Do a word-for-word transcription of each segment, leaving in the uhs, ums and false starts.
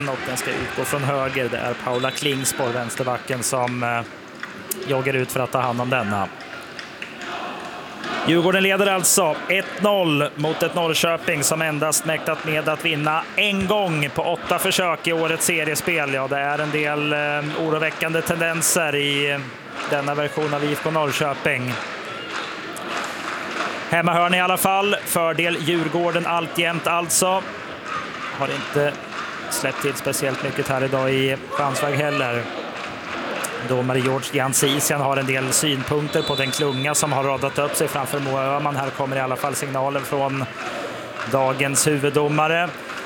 Och den ska utgå från höger. Det är Paula Klingsborg, vänsterbacken, som eh, joggar ut för att ta hand om denna. Djurgården leder alltså ett noll mot ett Norrköping som endast mäktat med att vinna en gång på åtta försök i årets seriespel. Ja, det är en del eh, oroväckande tendenser i denna version av I F K Norrköping. Hemmahörn i alla fall. Fördel Djurgården alltjämt alltså. Har inte släppt till speciellt mycket här idag i chansväg heller. Domare George Jansisian har en del synpunkter på den klunga som har radat upp sig framför Moa Öhman. Här kommer i alla fall signalen från dagens huvuddomare.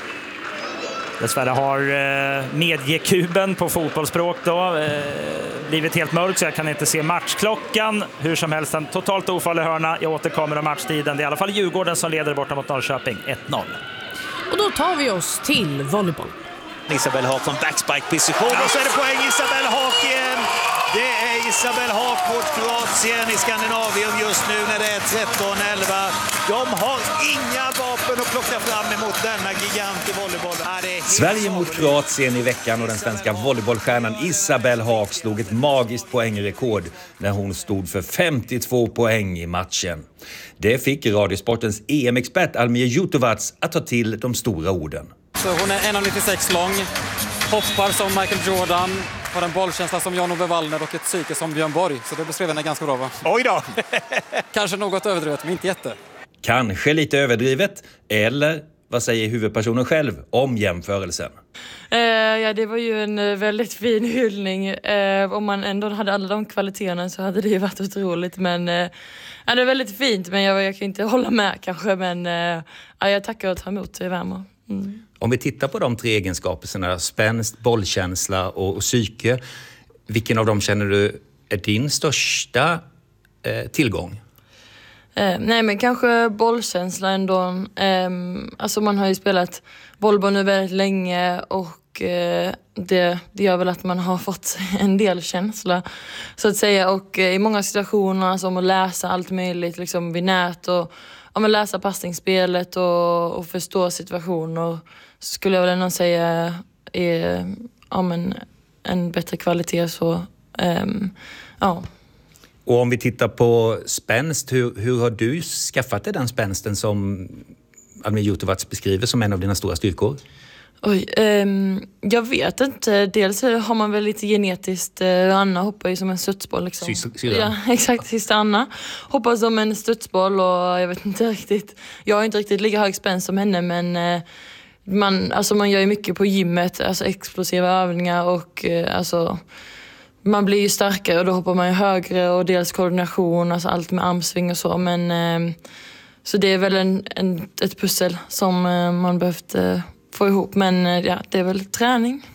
Dessvärre har eh, mediekuben på fotbollsspråk då eh, blivit helt mörk, så jag kan inte se matchklockan. Hur som helst en totalt ofarlig hörna. Jag återkommer om matchtiden. Det är i alla fall Djurgården som leder borta mot Norrköping ett noll. Och då tar vi oss till volleyboll. Isabel Haak från backspike-position. Och så är det poäng Isabel Haak igen. Det är Isabel Haak mot Kroatien i Skandinavien just nu när det är tretton elva. De har inga vapen att plocka fram emot denna gigant i volleyboll. Sverige mot Kroatien i veckan, och den svenska volleybollstjärnan Isabel Haak slog ett magiskt poängrekord när hon stod för femtiotvå poäng i matchen. Det fick Radiosportens E M-expert Almir Jutovac att ta till de stora orden. Så hon är en komma nittiosex lång, hoppar som Michael Jordan, har en bollkänsla som Jan-Ove Wallner och ett psyke som Björn Borg. Så det beskrev henne ganska bra, va? Oj då! Kanske något överdrivet, men inte jätte. Kanske lite överdrivet, eller vad säger huvudpersonen själv om jämförelsen? Uh, ja, det var ju en uh, väldigt fin hyllning. Uh, om man ändå hade alla de kvaliteterna så hade det ju varit otroligt. Men uh, ja, det är väldigt fint, men jag, jag kan inte hålla med kanske. Men uh, ja, jag tackar och tar emot det, Värmer. Mm. Om vi tittar på de tre egenskaperna, spänst, bollkänsla och, och psyke, vilken av dem känner du är din största eh, tillgång? Eh, nej, men kanske bollkänsla ändå. Eh, alltså man har ju spelat volleyboll nu väldigt länge och eh, det, det gör väl att man har fått en del känsla så att säga. Och eh, i många situationer som att läsa allt möjligt liksom vid nät och ja, men läsa passningsspelet och, och förstå situationer, så skulle jag väl ändå säga är ja, men en bättre kvalitet. Så, um, ja. Och om vi tittar på spänst, hur, hur har du skaffat dig den spänsten som Almir Jutovac beskriver som en av dina stora styrkor? Oj, um, jag vet inte. Dels har man väl lite genetiskt. Uh, Anna hoppar ju som en studsboll. Liksom. Sys- syra. Ja, exakt. Sista Anna hoppar som en studsboll och jag vet inte riktigt. Jag har inte riktigt lika hög spänst som henne, men uh, man, alltså man gör ju mycket på gymmet. Alltså explosiva övningar och uh, alltså man blir ju starkare och då hoppar man ju högre och dels koordination, alltså allt med armsving och så. Men uh, så det är väl en, en, ett pussel som uh, man behövt uh, få ihop, men ja, det är väl träning.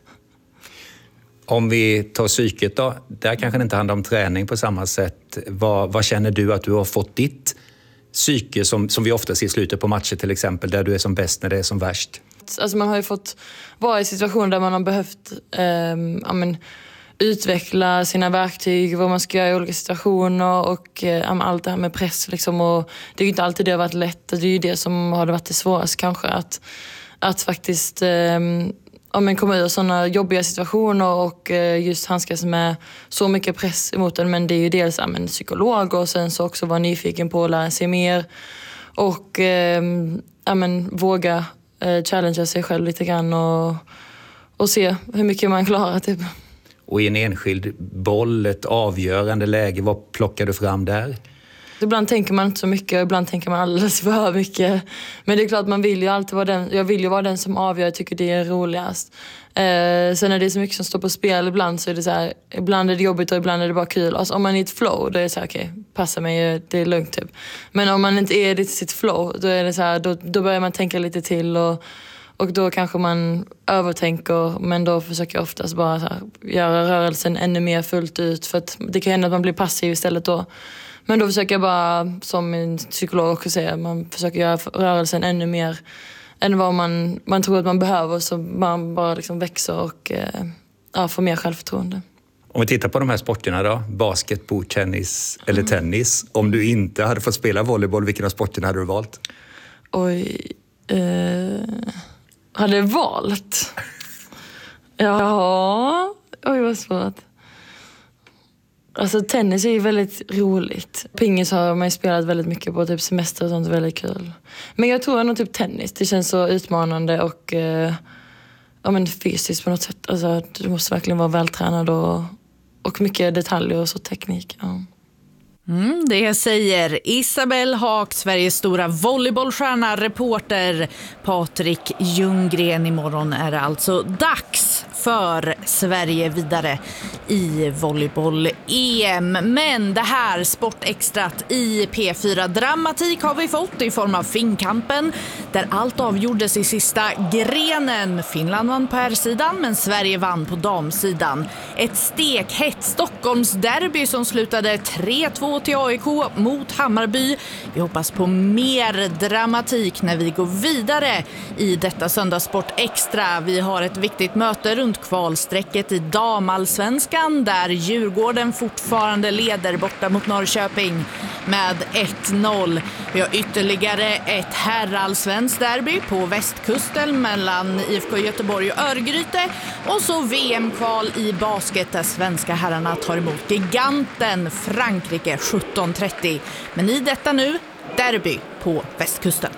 Om vi tar psyket då, där kanske det inte handlar om träning på samma sätt. Vad, vad känner du att du har fått ditt psyke som, som vi ofta ser i slutet på matcher till exempel, där du är som bäst när det är som värst? Alltså man har ju fått vara i situationer där man har behövt eh, ja, men, utveckla sina verktyg, vad man ska göra i olika situationer och eh, allt det här med press liksom, och det är ju inte alltid det har varit lätt. Det är ju det som har varit det svåraste kanske, att Att faktiskt eh, ja, men komma ur sådana jobbiga situationer och eh, just handskas med så mycket press emot den. Men det är ju dels ja, men, psykolog och sen så också vara nyfiken på att lära sig mer. Och eh, ja, men, våga eh, challengea sig själv lite grann och, och se hur mycket man klarar. Typ. Och i en enskild boll, ett avgörande läge, vad plockar du fram där? Ibland tänker man inte så mycket och ibland tänker man alldeles för mycket. Men det är klart, man vill ju alltid vara den, jag vill ju vara den som avgör, jag tycker det är roligast. Eh, sen när det är så mycket som står på spel ibland så är det så här, ibland är det jobbigt och ibland är det bara kul. Alltså om man är i ett flow, då är det så här, okej, okay, passa mig, det är lugnt typ. Men om man inte är i sitt flow, då är det så här, då, då börjar man tänka lite till och, och då kanske man övertänker, men då försöker jag oftast bara så här, göra rörelsen ännu mer fullt ut, för att det kan hända att man blir passiv istället då. Men då försöker jag bara, som en psykolog också säger, man försöker göra rörelsen ännu mer än vad man, man tror att man behöver, så man bara liksom växer och eh, ja, får mer självförtroende. Om vi tittar på de här sporterna då, basket, bordtennis eller tennis. Om du inte hade fått spela volleyboll, vilken av sporterna hade du valt? Oj, eh, hade jag valt? Ja, oj vad svårt. Alltså tennis är ju väldigt roligt. Pingis har man ju spelat väldigt mycket på, typ semester och sånt, är väldigt kul. Men jag tror nog typ tennis, det känns så utmanande och eh, ja, men fysiskt på något sätt. Alltså du måste verkligen vara vältränad och, och mycket detaljer och så teknik. Ja. Mm, det säger Isabelle Haak, Sveriges stora volleybollstjärna, reporter Patrik Ljunggren. Imorgon är det alltså dags för Sverige vidare i volleyboll-E M. Men det här sportextrat i P fyra Dramatik har vi fått i form av Finnkampen, där allt avgjordes i sista grenen. Finland vann på herrsidan, men Sverige vann på damsidan. Ett stekhett Stockholmsderby som slutade tre två till A I K mot Hammarby. Vi hoppas på mer dramatik när vi går vidare i detta söndagssport extra. Vi har ett viktigt möte runt kvalsträcket i damallsvenskan, där Djurgården fortfarande leder borta mot Norrköping med ett noll. Vi har ytterligare ett herrallsvenskt derby på västkusten mellan I F K Göteborg och Örgryte, och så V M-kval i basket där svenska herrarna tar emot giganten Frankrike sjutton trettio. Men i detta nu, derby på västkusten.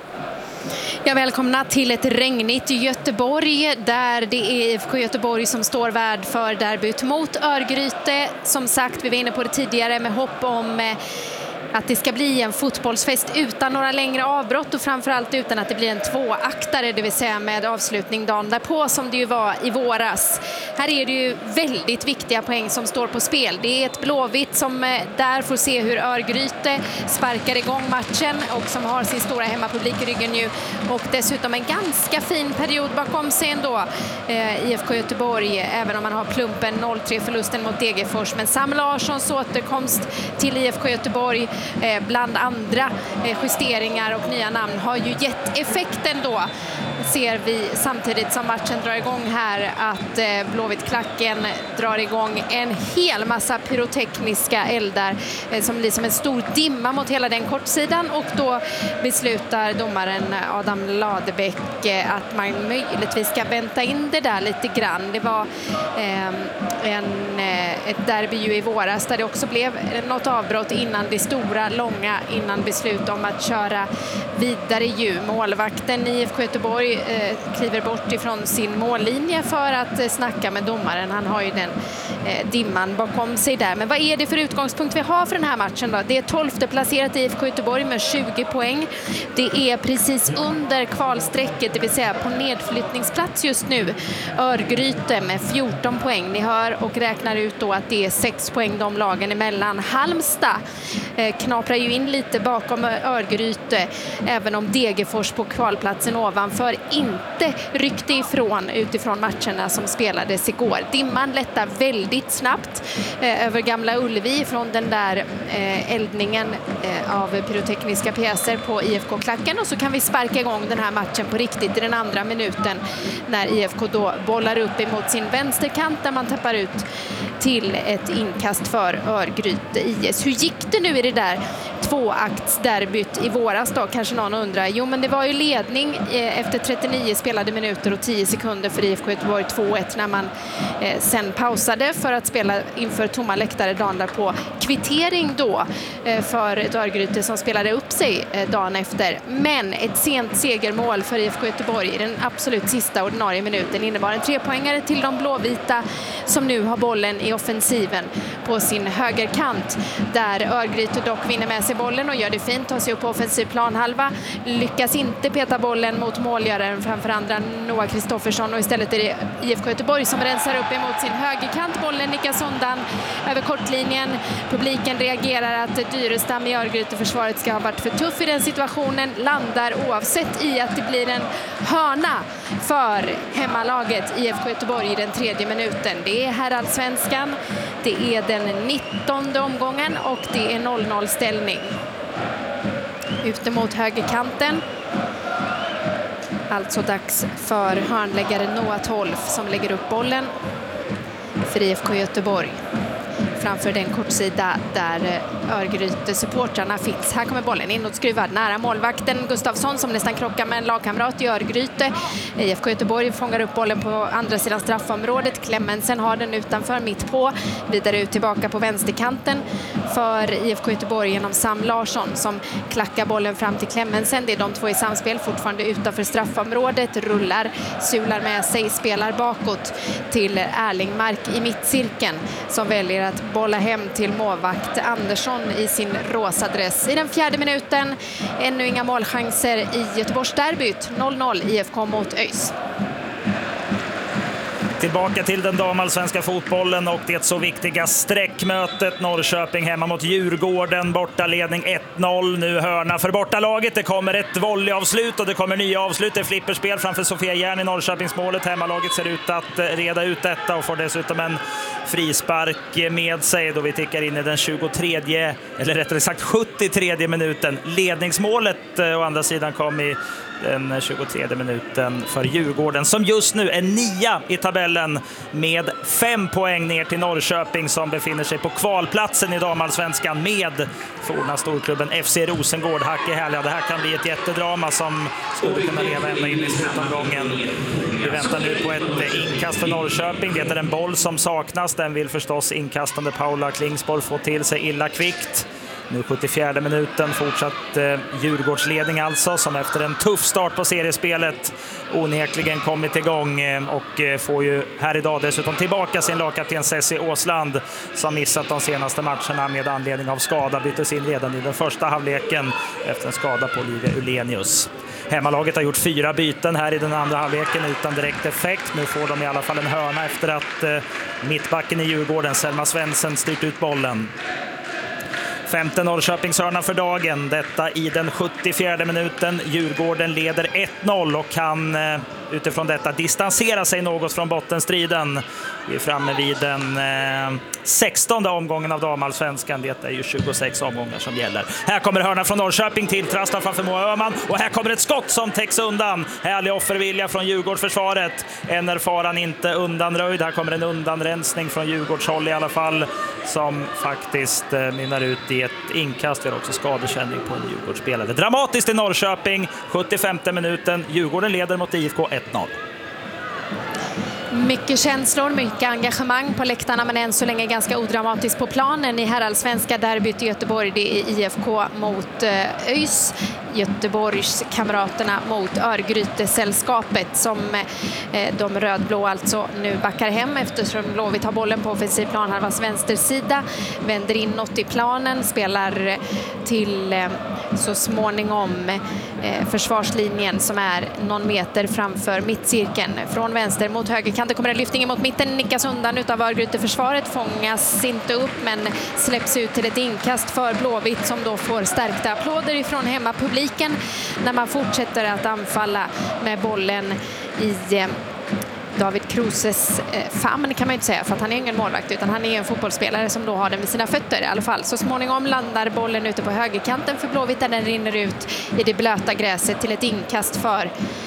Ja, välkomna till ett regnigt Göteborg där det är I F K Göteborg som står värd för derbyt mot Örgryte. Som sagt, vi var inne på det tidigare med hopp om eh, att det ska bli en fotbollsfest utan några längre avbrott och framförallt utan att det blir en tvåaktare, det vill säga med avslutning dagen därpå som det ju var i våras. Här är det ju väldigt viktiga poäng som står på spel. Det är ett Blåvitt som där får se hur Örgryte sparkar igång matchen och som har sin stora hemmapublik i ryggen nu, och dessutom en ganska fin period bakom sig ändå eh, I F K Göteborg, även om man har plumpen noll tre förlusten mot Degerfors. Men Sam Larssons återkomst till I F K Göteborg Eh, bland andra eh, justeringar och nya namn har ju gett effekten då. Ser vi samtidigt som matchen drar igång här att eh, Blåvitt-klacken drar igång en hel massa pyrotekniska eldar eh, som blir som en stor dimma mot hela den kortsidan, och då beslutar domaren Adam Ladebäck eh, att man möjligtvis ska vänta in det där lite grann. Det var eh, en, eh, ett derby ju i våras där det också blev något avbrott innan det stora, långa, innan beslut om att köra vidare ju. Målvakten i I F K Göteborg eh, kliver bort ifrån sin mållinje för att eh, snacka med domaren. Han har ju den eh, dimman bakom sig där. Men vad är det för utgångspunkt vi har för den här matchen då? Det är tolfte placerat i I F K Göteborg med tjugo poäng. Det är precis under kvalsträcket, det vill säga på nedflyttningsplats just nu. Örgryte med fjorton poäng. Ni hör och räknar ut då att det är sex poäng de lagen emellan. Halmstad eh, knaprar ju in lite bakom Örgryte, även om Degerfors på kvalplatsen ovanför inte ryckte ifrån utifrån matcherna som spelades igår. Dimman lättar väldigt snabbt eh, över Gamla Ullevi från den där eh, eldningen eh, av pyrotekniska pjäser på I F K-klacken, och så kan vi sparka igång den här matchen på riktigt i den andra minuten när I F K då bollar upp emot sin vänsterkant där man tappar ut till ett inkast för Örgryte I S. Hur gick det nu i det där tvåaktsderbyt i våras då, kanske någon undrar. Jo, men det var ju ledning eh, efter trettionio spelade minuter och tio sekunder för I F K Göteborg två ett när man eh, sen pausade för att spela inför tomma läktare dagen därpå. Kvittering då eh, för ett Örgryte som spelade upp sig eh, dagen efter. Men ett sent segermål för I F K Göteborg i den absolut sista ordinarie minuten innebar en trepoängare till de blåvita som nu har bollen i offensiven på sin högerkant, där Örgryte dock vinner med sig bollen och gör det fint, tar sig upp på offensiv planhalva, lyckas inte peta bollen mot målgöraren framför andra Noah Kristoffersson, och istället är det I F K Göteborg som rensar upp emot sin högerkant. Bollen nickas undan över kortlinjen. Publiken reagerar att Dyrestam i Örgryte-försvaret ska ha varit för tuff i den situationen, landar oavsett i att det blir en hörna för hemmalaget I F K Göteborg i den tredje minuten. Det är herrallsvenskan, det är den nittonde omgången och det är noll noll ställning. Ute mot högerkanten. Alltså dags för hörnläggare Noah Tolf som lägger upp bollen för I F K Göteborg. framför den kortsida där Örgryte-supportrarna finns. Här kommer bollen inåt skruvad nära målvakten Gustafsson som nästan krockar med en lagkamrat i Örgryte. I F K Göteborg fångar upp bollen på andra sidan straffområdet. Klemmensen har den utanför mitt på. Vidare ut tillbaka på vänsterkanten för I F K Göteborg genom Sam Larsson som klackar bollen fram till Klemmensen. Det är de två i samspel, fortfarande utanför straffområdet. Rullar, sular med sig, spelar bakåt till Erling Mark i mittcirkeln som väljer att bolla hem till målvakt Andersson i sin rosa dress. I den fjärde minuten ännu inga målchanser i Göteborgs derbyt. noll noll I F K mot ÖIS. Tillbaka till den damallsvenska fotbollen och det så viktiga sträckmötet. Norrköping hemma mot Djurgården. Bortaledning ett noll. Nu hörna för bortalaget. Det kommer ett volleyavslut och det kommer nya avslut. Det är flipperspel framför Sofia Järn i Norrköpingsmålet. Hemmalaget ser ut att reda ut detta och får dessutom en frispark med sig då vi tickar in i den tjugotredje, eller rättare sagt sjuttiotredje minuten. Ledningsmålet å andra sidan kom i den tjugotredje minuten för Djurgården som just nu är nia i tabellen med fem poäng ner till Norrköping som befinner sig på kvalplatsen i damallsvenskan med forna storklubben F C Rosengård. Hack i häl. Ja, det här kan bli ett jättedrama som skulle kunna leva ända in i slutomgången. Vi väntar nu på ett inkast för Norrköping. Det är en boll som saknas. Den vill förstås inkastande Paula Klingsborg få till sig illa kvickt. Nu sjuttiofjärde minuten fortsatt eh, Djurgårdsledning alltså som efter en tuff start på seriespelet onekligen kommit igång eh, och eh, får ju här idag dessutom tillbaka sin lagkapten Cessi Åsland som missat de senaste matcherna med anledning av skada. Byttes in redan i den första halvleken efter en skada på Olivia Ulenius. Hemmalaget har gjort fyra byten här i den andra halvleken utan direkt effekt. Nu får de i alla fall en hörna efter att eh, mittbacken i Djurgården, Selma Svensson, styrt ut bollen. Femte Norrköpingshörna för dagen. Detta i den sjuttiofjärde minuten. Djurgården leder ett noll och kan eh, utifrån detta distansera sig något från bottenstriden. Vi är framme vid den eh, sextonde omgången av damallsvenskan. Det är ju tjugosex omgångar som gäller. Här kommer hörna från Norrköping till Trasta framför Moa Öhman. Och här kommer ett skott som täcks undan. Härlig offervilja från Djurgårdsförsvaret. Än är faran inte undanröjd. Här kommer en undanrensning från Djurgårdshåll i alla fall. Som faktiskt eh, minnar ut i ett inkast. Vi har också skadekänning på en Djurgårdsspelare. Dramatiskt i Norrköping. sjuttiofemte minuten. Djurgården leder mot I F K ett noll. Mycket känslor, mycket engagemang på läktarna men än så länge ganska odramatiskt på planen i herrallsvenska derbyt i Göteborg. Det är I F K mot ÖIS. Göteborgs kamraterna mot Örgryte-sällskapet som eh, de rödblå alltså nu backar hem eftersom Blåvitt har bollen på offensiv planhalvans vänstersida. Vänder inåt i planen, spelar till eh, så småningom eh, försvarslinjen som är någon meter framför mittcirkeln. Från vänster mot högerkanten kommer en lyftning mot mitten, nickas undan utav Örgryte-försvaret, fångas inte upp men släpps ut till ett inkast för Blåvitt som då får stärkta applåder ifrån hemmapubliken när man fortsätter att anfalla med bollen i eh, David Kroses eh, famn kan man inte säga för att han är ingen målvakt utan han är en fotbollsspelare som då har den vid sina fötter i alla fall. Så småningom landar bollen ute på högerkanten för Blåvitt där den rinner ut i det blöta gräset till ett inkast för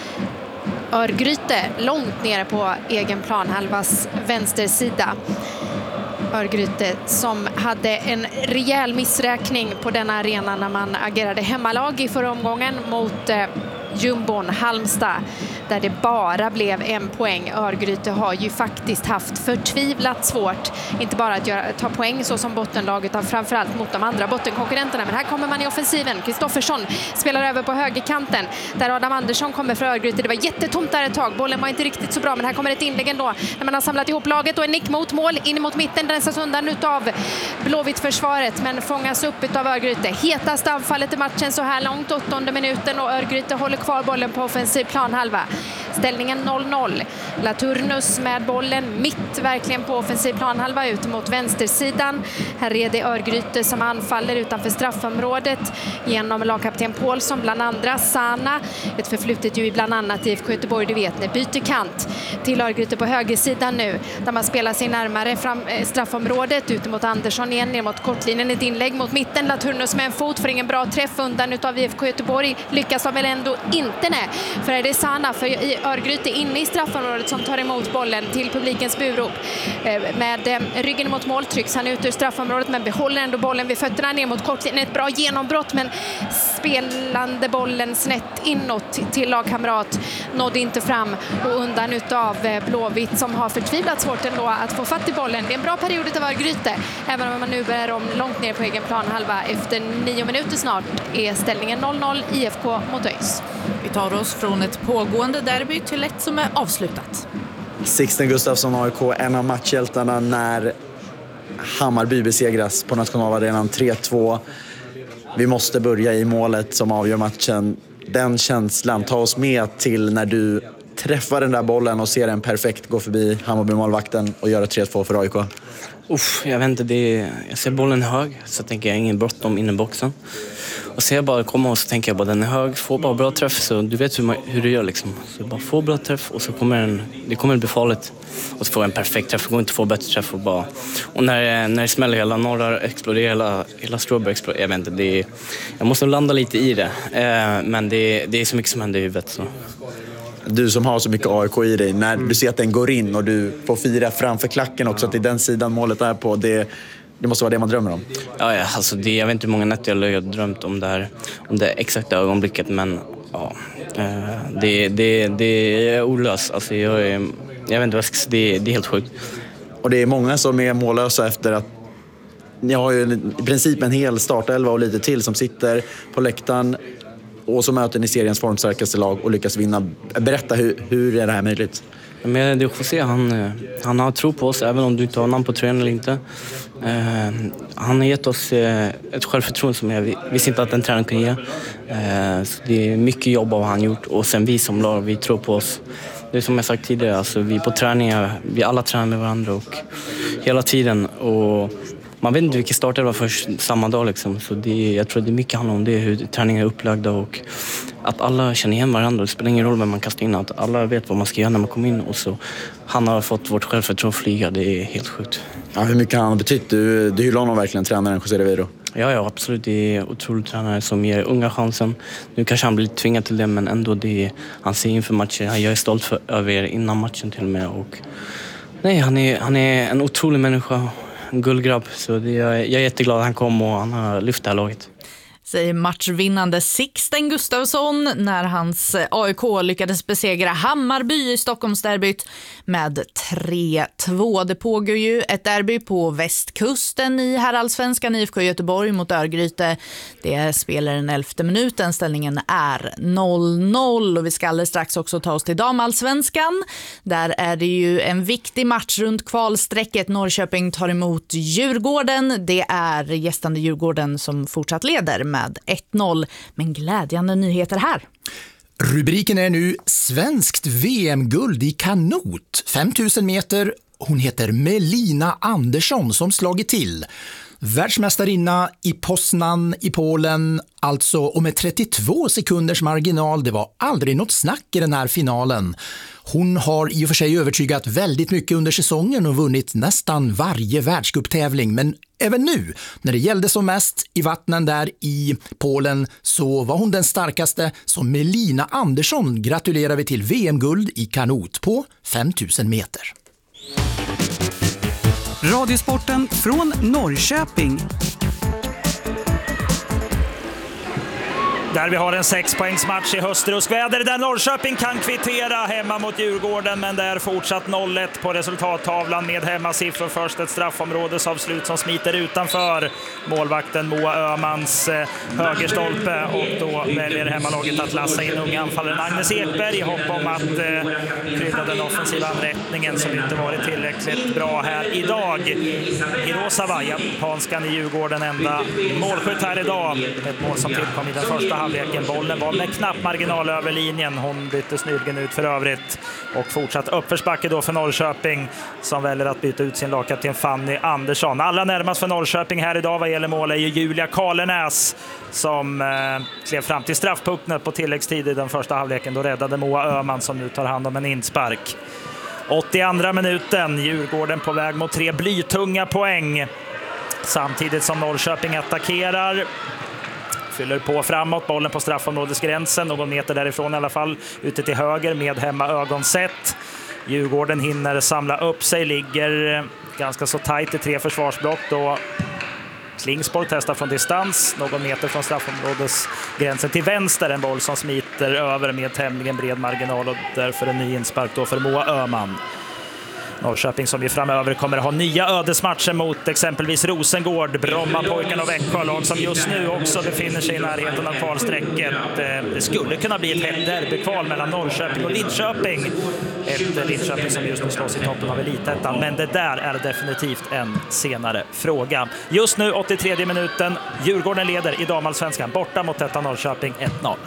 Örgryte långt nere på egen planhalvas vänstersida. Örgryte som hade en rejäl missräkning på denna arena när man agerade hemmalag i förra omgången mot eh, Jumbon Halmstad där det bara blev en poäng. Örgryte har ju faktiskt haft förtvivlat svårt, inte bara att göra, ta poäng så som bottenlaget utan framförallt mot de andra bottenkonkurrenterna. Men här kommer man i offensiven. Kristoffersson spelar över på högerkanten där Adam Andersson kommer för Örgryte. Det var jättetomt där ett tag. Bollen var inte riktigt så bra men här kommer ett inlägg ändå när man har samlat ihop laget och en nick mot mål in mot mitten. Den rensas undan utav Blåvitt-försvaret men fångas upp utav Örgryte. Hetast anfallet i matchen så här långt, åttonde minuten och Örgryte håller kvar bollen på offensiv planhalva. Ställningen noll noll. Laturnus med bollen mitt verkligen på offensiv planhalva ut mot vänstersidan. Här är det Örgryte som anfaller utanför straffområdet genom lagkapten Paulsson bland andra. Sana, ett förflutet ju i bland annat I F K Göteborg, det vet ni. Byter kant till Örgryte på högersidan nu där man spelar sig närmare fram, eh, straffområdet ut mot Andersson igen ner mot kortlinjen. Ett inlägg mot mitten. Laturnus med en fot för ingen bra träff undan utav I F K Göteborg. Lyckas de väl ändå inte nej. För är det Sana för i Örgryte inne i straffområdet som tar emot bollen till publikens burop. Med ryggen mot mål trycks han ut ur straffområdet men behåller ändå bollen vid fötterna ner mot kortlinjen. Ett bra genombrott men spelande bollen snett inåt till lagkamrat nådde inte fram och undan utav Blåvitt som har förtvivlat svårt ändå att få fatt i bollen. Det är en bra period av Örgryte även om man nu börjar om långt ner på egen plan halva. Efter nio minuter snart är ställningen noll noll I F K mot ÖIS. Vi tar oss från ett pågående derby till ett som är avslutat. Sixten Gustafsson, A I K, en av matchhjältarna när Hammarby besegras på Nationalarenan tre två. Vi måste börja i målet som avgör matchen. Den känslan, ta oss med till när du träffar den där bollen och ser den perfekt gå förbi Hammarby-målvakten och göra tre två för A I K. Uff, jag vet inte, det är, jag ser bollen hög så tänker jag ingen bråttom in i boxen. Och ser jag bara komma och så tänker jag bara den är hög, får bara bra träff så du vet hur, man, hur du gör liksom. Så bara få bra träff och så kommer den, det kommer bli farligt. Och så får jag en perfekt träff, det går inte att få bättre träff och bara... Och när, när det smäller hela norra exploderar, hela, hela Stråberg exploderar, jag vet inte, det är, jag måste landa lite i det. Eh, men det, det är så mycket som händer i huvudet så... Du som har så mycket A I K i dig, när du ser att den går in och du får fira framför klacken också, att det är den sidan målet är på, det, det måste vara det man drömmer om. Ja, ja alltså det, jag vet inte hur många nätter jag har drömt om det här, om det exakta ögonblicket, men ja, det, det, det är olöst. Alltså jag, jag vet inte vad jag ska säga, det, det är helt sjukt. Och det är många som är mållösa efter att ni har ju i princip en hel startelva och lite till som sitter på läktaren. Och så möter ni seriens formstarkaste lag och lyckas vinna. Berätta, hur, hur är det här möjligt? Men det är José, han, han har tro på oss även om du inte har namn på tröjan eller inte. Eh, han har gett oss eh, ett självförtroende som jag visste inte att en tränare kan ge. Eh, så det är mycket jobb av han gjort och sen vi som lag, vi tror på oss. Det är som jag sagt tidigare, alltså, vi på träningar, vi alla tränar med varandra och hela tiden. Och man vet inte vilken start det var först samma dag liksom. Så det, jag tror det är mycket handlar om det, hur träningar är upplagda och att alla känner igen varandra. Det spelar ingen roll vem man kastar in, att alla vet vad man ska göra när man kommer in. Och så han har fått vårt självförtroende att flyga, det är helt sjukt. Ja, hur mycket han har betytt? Du, du hyllar honom verkligen, tränaren José Rivero. Ja, ja, absolut. Det är otroligt tränare som ger unga chansen. Nu kanske han blir tvingad till det, men ändå det är, han ser inför matchen. Jag är stolt för, över er innan matchen till och med. Och, nej, han är, han är en otrolig människa. En guldgrabb, så det, jag, jag är jätteglad att han kom och han har lyft det här laget. Säger matchvinnande Sixten Gustafsson när hans A I K lyckades besegra Hammarby i Stockholmsderbyt med tre två. Det pågår ju ett derby på västkusten i herrallsvenskan, I F K Göteborg mot Örgryte. Det spelar den elfte minuten, ställningen är noll noll och vi ska alldeles strax också ta oss till damallsvenskan. Där är det ju en viktig match runt kvalsträcket. Norrköping tar emot Djurgården. Det är gästande Djurgården som fortsatt leder med ett noll, men glädjande nyheter här. Rubriken är nu svenskt V M-guld i kanot, fem tusen meter. Hon heter Melina Andersson som slagit till. Världsmästarinna i Poznan i Polen, alltså och med trettiotvå sekunders marginal. Det var aldrig något snack i den här finalen. Hon har i och för sig övertygat väldigt mycket under säsongen och vunnit nästan varje världscuptävling. Men även nu, när det gällde som mest i vattnen där i Polen, så var hon den starkaste. Som Melina Andersson gratulerar vi till V M-guld i kanot på fem tusen meter. Radiosporten från Norrköping. Där vi har en sexpoängsmatch i höstruskväder där Norrköping kan kvittera hemma mot Djurgården, men det är fortsatt noll ett på resultattavlan med hemmasiffror. Först ett straffområdesavslut som smiter utanför målvakten Moa Öhmans högerstolpe, och då väljer hemmalaget att lassa in unga anfallaren Agnes Ekberg i hopp om att eh, krydda den offensiva anrättningen som inte varit tillräckligt bra här idag. Hirosawa, japanskan i Djurgården, enda målskytt här idag. Ett mål som tillkom i den första halvleken. Bollen var med knapp marginal över linjen. Hon byttes nyligen ut för övrigt. Och fortsatt uppförsbacke då för Norrköping som väljer att byta ut sin lagkapten Fanny Andersson. Allra närmast för Norrköping här idag vad gäller mål är ju Julia Karlenäs som eh, klev fram till straffpunkten på tilläggstid i den första halvleken. Då räddade Moa Öhman som nu tar hand om en inspark. åttioandra minuten. Djurgården på väg mot tre blytunga poäng. Samtidigt som Norrköping attackerar. fyller på framåt, bollen på straffområdesgränsen, någon meter därifrån i alla fall, ute till höger med hemma ögonsätt. Djurgården hinner samla upp sig, ligger ganska så tajt i tre försvarsblock då Klingspor testar från distans, någon meter från straffområdesgränsen till vänster, en boll som smiter över med tämligen bred marginal och därför en ny inspark då för Moa Öhman. Norrköping som ju framöver kommer att ha nya ödesmatcher mot exempelvis Rosengård, Brommapojkarna och Växjö, lag som just nu också befinner sig i närheten av kvalsträcket. Det skulle kunna bli ett hett derbykval mellan Norrköping och Linköping. Ett Linköping som just nu slås i toppen av elitettan, men det där är definitivt en senare fråga. Just nu åttiotredje minuten, Djurgården leder i damallsvenskan borta mot detta Norrköping ett noll.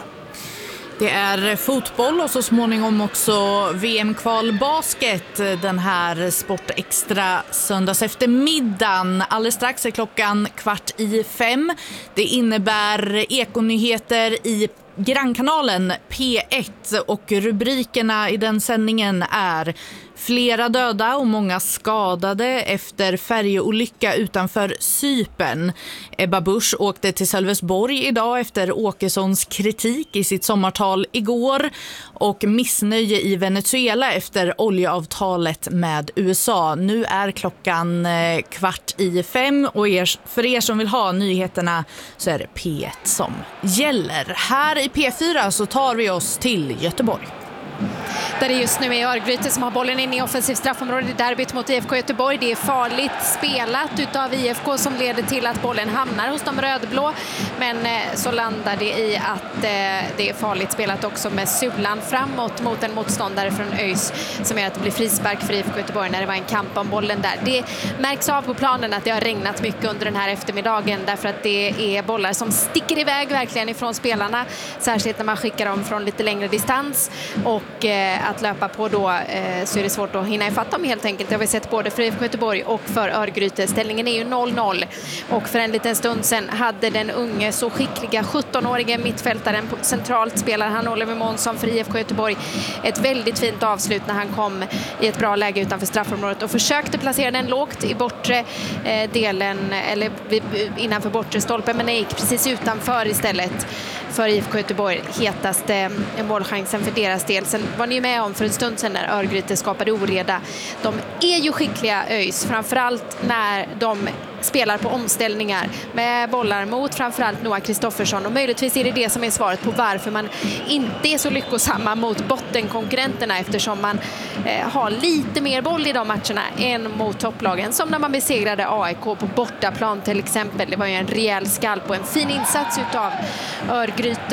Det är fotboll och så småningom också V M-kval basket den här Sportextra söndags eftermiddagen. Alldeles strax är klockan kvart i fem. Det innebär ekonyheter i Grannkanalen P ett och rubrikerna i den sändningen är: flera döda och många skadade efter färjeolycka utanför Cypern. Ebba Busch åkte till Sölvesborg idag efter Åkessons kritik i sitt sommartal igår. Och missnöje i Venezuela efter oljeavtalet med U S A. Nu är klockan kvart i fem och er, för er som vill ha nyheterna så är det P ett som gäller. Här i P fyra så tar vi oss till Göteborg. Där det just nu är Örgryte som har bollen in i offensiv straffområde i derbyt mot I F K Göteborg. Det är farligt spelat utav I F K som leder till att bollen hamnar hos de rödblå. Men eh, så landar det i att eh, det är farligt spelat också med sulan framåt mot en motståndare från ÖIS som gör att det blir frispark för I F K Göteborg när det var en kamp om bollen där. Det märks av på planen att det har regnat mycket under den här eftermiddagen därför att det är bollar som sticker iväg verkligen ifrån spelarna. Särskilt när man skickar dem från lite längre distans och eh, att löpa på då eh, så är det svårt att hinna ifatt dem helt enkelt. Det har vi sett både för I F K Göteborg och för Örgryte. Ställningen är ju noll noll och för en liten stund sedan hade den unge så skickliga sjuttonårige mittfältaren centralt spelar han Oliver Månsson för I F K Göteborg ett väldigt fint avslut när han kom i ett bra läge utanför straffområdet och försökte placera den lågt i bortre eh, delen eller innanför bortre stolpen, men det gick precis utanför istället för I F K Göteborg. Hetaste målchansen för deras del. Sen var ni med om för en stund sedan när Örgryte skapade oreda. De är ju skickliga ÖIS, framförallt när de spelar på omställningar med bollar mot framförallt Noah Kristoffersson, och möjligtvis är det det som är svaret på varför man inte är så lyckosamma mot bottenkonkurrenterna, eftersom man eh, har lite mer boll i de matcherna än mot topplagen, som när man besegrade A I K på bortaplan till exempel. Det var ju en rejäl skalp och en fin insats utav Örgryte.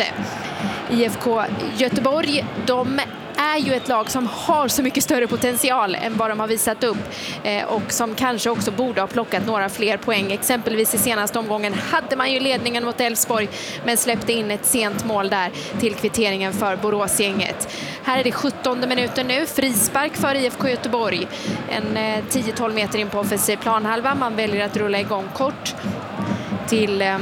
I F K Göteborg, de är ju ett lag som har så mycket större potential än vad de har visat upp eh, och som kanske också borde ha plockat några fler poäng. Exempelvis i senaste omgången hade man ju ledningen mot Elfsborg men släppte in ett sent mål där till kvitteringen för Boråsgänget. Här är det sjuttonde minuten nu, frispark för I F K Göteborg. En eh, tio till tolv meter in på offensiv planhalva. Man väljer att rulla igång kort till eh,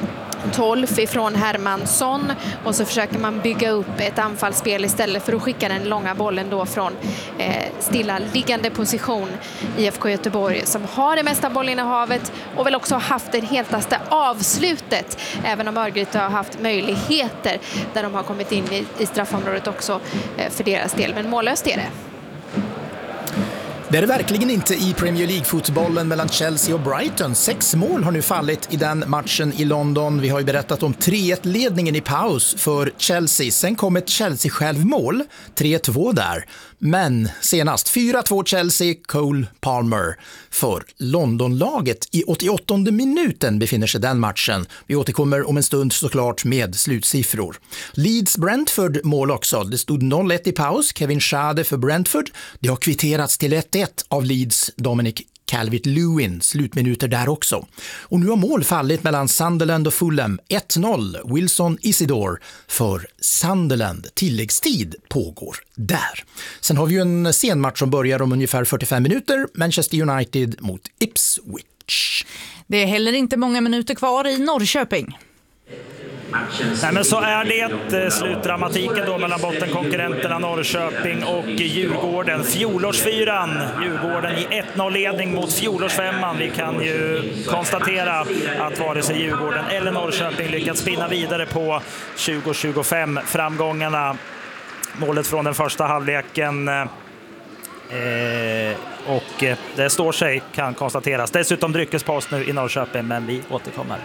tolv ifrån Hermansson och så försöker man bygga upp ett anfallsspel istället för att skicka den långa bollen då från eh, stilla liggande position. I F K Göteborg som har det mesta bollinnehavet och väl också har haft det hetaste avslutet, även om Örgryte har haft möjligheter där de har kommit in i, i straffområdet också eh, för deras del, men mållöst är det. Det är det verkligen inte i Premier League-fotbollen mellan Chelsea och Brighton. Sex mål har nu fallit i den matchen i London. Vi har ju berättat om tre ett-ledningen i paus för Chelsea. Sen kom ett Chelsea-självmål, tre två där. Men senast fyra två Chelsea, Cole Palmer för Londonlaget. I åttioåttonde minuten befinner sig den matchen. Vi återkommer om en stund såklart med slutsiffror. Leeds Brentford mål också. Det stod noll ett i paus. Kevin Schade för Brentford. Det har kvitterats till ett ett av Leeds Dominic Calvert-Lewin, slutminuter där också. Och nu har mål fallit mellan Sunderland och Fulham, ett noll. Wilson Isidore för Sunderland. Tilläggstid pågår där. Sen har vi ju en sen match som börjar om ungefär fyrtiofem minuter. Manchester United mot Ipswich. Det är heller inte många minuter kvar i Norrköping. Nej, men så är det. Slutdramatiken då mellan bottenkonkurrenterna Norrköping och Djurgården. Fjolårsfyran, Djurgården i ett noll-ledning mot fjolårsfemman. Vi kan ju konstatera att vare sig Djurgården eller Norrköping lyckats spinna vidare på tjugo tjugofem framgångarna. Målet från den första halvleken eh, och det står sig, kan konstateras. Dessutom dryckespaus nu i Norrköping, men vi återkommer.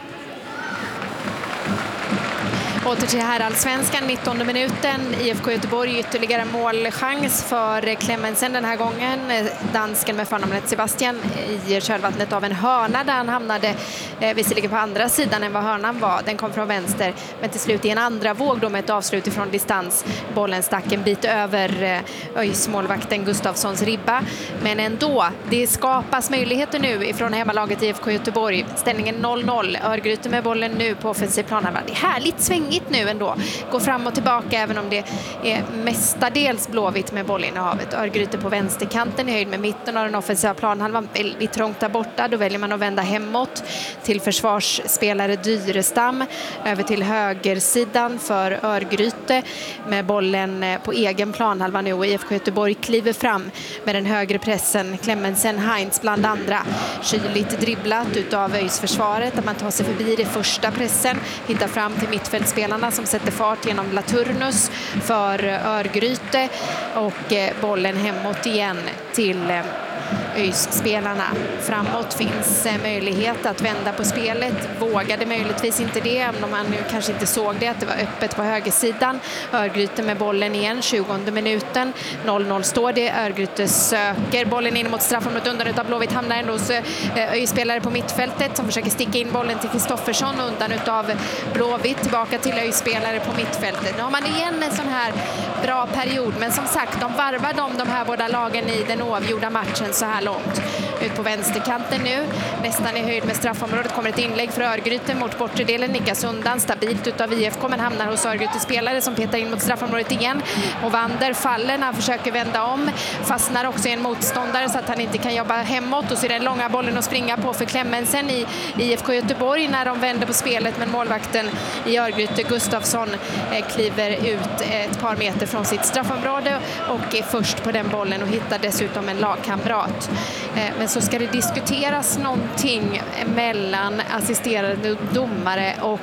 Åter till herrallsvenskan, nittonde minuten. I F K Göteborg ytterligare målchans för Clemmensen den här gången. Dansken med förnamnet Sebastian i kölvattnet av en hörna där han hamnade eh, visserligen på andra sidan än vad hörnan var. Den kom från vänster, men till slut i en andra våg då med ett avslut ifrån distans. Bollen stack en bit över eh, ÖIS målvakten Gustafssons ribba. Men ändå, det skapas möjligheter nu ifrån hemmalaget i F K Göteborg. Ställningen noll noll. Örgryte med bollen nu på offensiv plan. Det är härligt svängigt nu ändå. Går fram och tillbaka även om det är mestadels blåvitt med bollinnehavet. Örgryte på vänsterkanten i höjd med mitten av den offensiva planhalvan, väldigt trångt där borta. Då väljer man att vända hemåt till försvarsspelare Dyrestam. Över till högersidan för Örgryte med bollen på egen planhalva nu. Och I F K Göteborg kliver fram med den högre pressen. Clemmensen, Heinz bland andra. Kyligt dribblat utav ÖIS försvaret. Att man tar sig förbi det första pressen. Hittar fram till mittfältspelarna som sätter fart genom Laturnus för Örgryte och bollen hemåt igen till ÖIS-spelarna. Framåt finns möjlighet att vända på spelet. Vågade möjligtvis inte det, om man nu kanske inte såg det, att det var öppet på högersidan. Örgryte med bollen igen, tjugonde minuten. noll noll står det. Örgryte söker bollen in mot straffområdet. Undan av Blåvitt hamnar ändå hos ÖIS-spelare på mittfältet som försöker sticka in bollen till Kristoffersson. Undan utav Blåvitt tillbaka till ÖIS-spelare på mittfältet. Nu har man igen en sån här bra period, men som sagt, de varvar de, de här båda lagen i den oavgjorda matchen så här långt. Ut på vänsterkanten nu, nästan i höjd med straffområdet, kommer ett inlägg för Örgryte mot bortre delen, nickas undan stabilt utav I F K, men hamnar hos Örgryte-spelare som petar in mot straffområdet igen. Och Wander faller när han försöker vända om, fastnar också i en motståndare så att han inte kan jobba hemåt, och så är den långa bollen att springa på för Clemmensen i I F K Göteborg när de vänder på spelet, men målvakten i Örgryte, Gustafsson, eh, kliver ut ett par meter från sitt straffområde och är först på den bollen och hittar dessutom en lagkamrat. Eh, men så ska det diskuteras någonting mellan assisterande domare och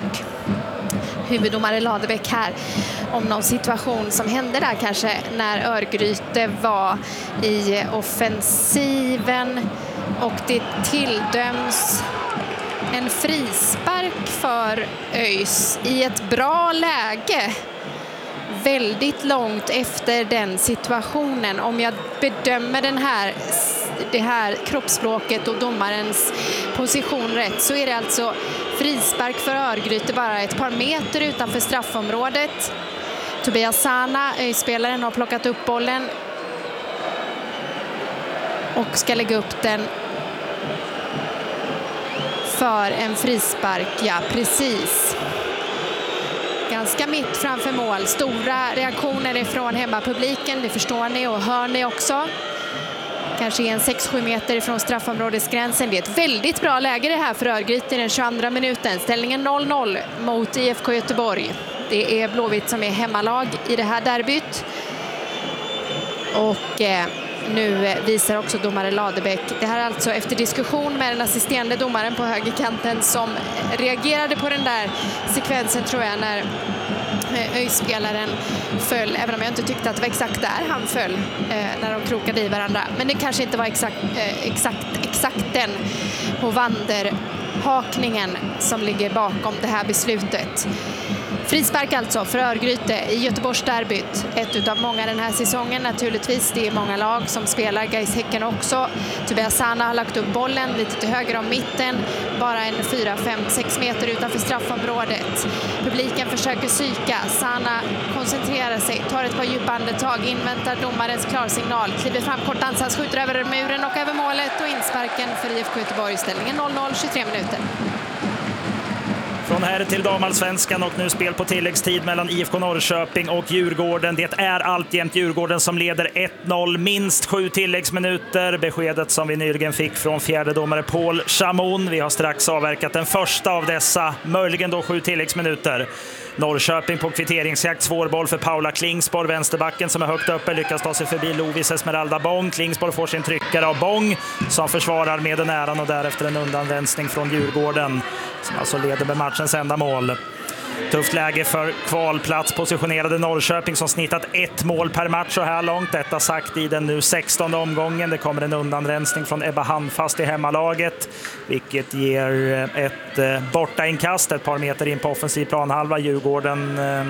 huvuddomare Ladebäck här om någon situation som hände där kanske när Örgryte var i offensiven och det tilldöms en frispark för ÖIS i ett bra läge. Väldigt långt efter den situationen. Om jag bedömer den här, det här kroppsspråket och domarens position rätt, så är det alltså frispark för Örgryte bara ett par meter utanför straffområdet. Tobias Sana, ÖIS-spelaren, har plockat upp bollen och ska lägga upp den för en frispark. Ja, precis. Ganska mitt framför mål. Stora reaktioner ifrån hemmapubliken, det förstår ni och hör ni också. Kanske en sex sju meter ifrån straffområdesgränsen. Det är ett väldigt bra läge det här för Örgryte i den tjugoandra minuten. Ställningen noll noll mot I F K Göteborg. Det är Blåvitt som är hemmalag i det här derbyt. Och eh, nu visar också domare Ladebäck. Det här är alltså efter diskussion med den assisterande domaren på högerkanten som reagerade på den där sekvensen, tror jag, när ÖIS-spelaren föll, även om jag inte tyckte att det var exakt där han föll eh, när de krokade i varandra. Men det kanske inte var exakt, eh, exakt, exakt den på Wander-hakningen som ligger bakom det här beslutet. Frispark alltså för Örgryte i Göteborgs derbyt. Ett av många den här säsongen naturligtvis. Det är många lag som spelar, Gais Häcken också. Tobias Sana har lagt upp bollen lite till höger om mitten. Bara en fyra, fem, sex meter utanför straffområdet. Publiken försöker psyka. Sana koncentrerar sig, tar ett par djupa andetag, inväntar domarens klarsignal. Kliver fram kort ansats, skjuter över muren och över målet och insparken för I F K Göteborg. Ställningen noll noll, tjugotre minuter. Från här till damallsvenskan och nu spel på tilläggstid mellan I F K Norrköping och Djurgården. Det är alltjämt Djurgården som leder ett noll, minst sju tilläggsminuter. Beskedet som vi nyligen fick från fjärde domare Paul Chamon. Vi har strax avverkat den första av dessa, möjligen då sju tilläggsminuter. Norrköping på kvitteringsjakt, svår boll för Paula Klingsborg, vänsterbacken som är högt uppe, lyckas ta sig förbi Lovis Esmeralda Bong. Klingsborg får sin tryckare av Bong som försvarar med den äran och därefter en undanvänstning från Djurgården som alltså leder med matchens enda mål. Tufft läge för kvalplats positionerade Norrköping som snittat ett mål per match så här långt. Detta sagt i den nu sextonde omgången. Det kommer en undanrensning från Ebba Handfast i hemmalaget, vilket ger ett eh, bortainkast ett par meter in på offensiv planhalva. Djurgården eh,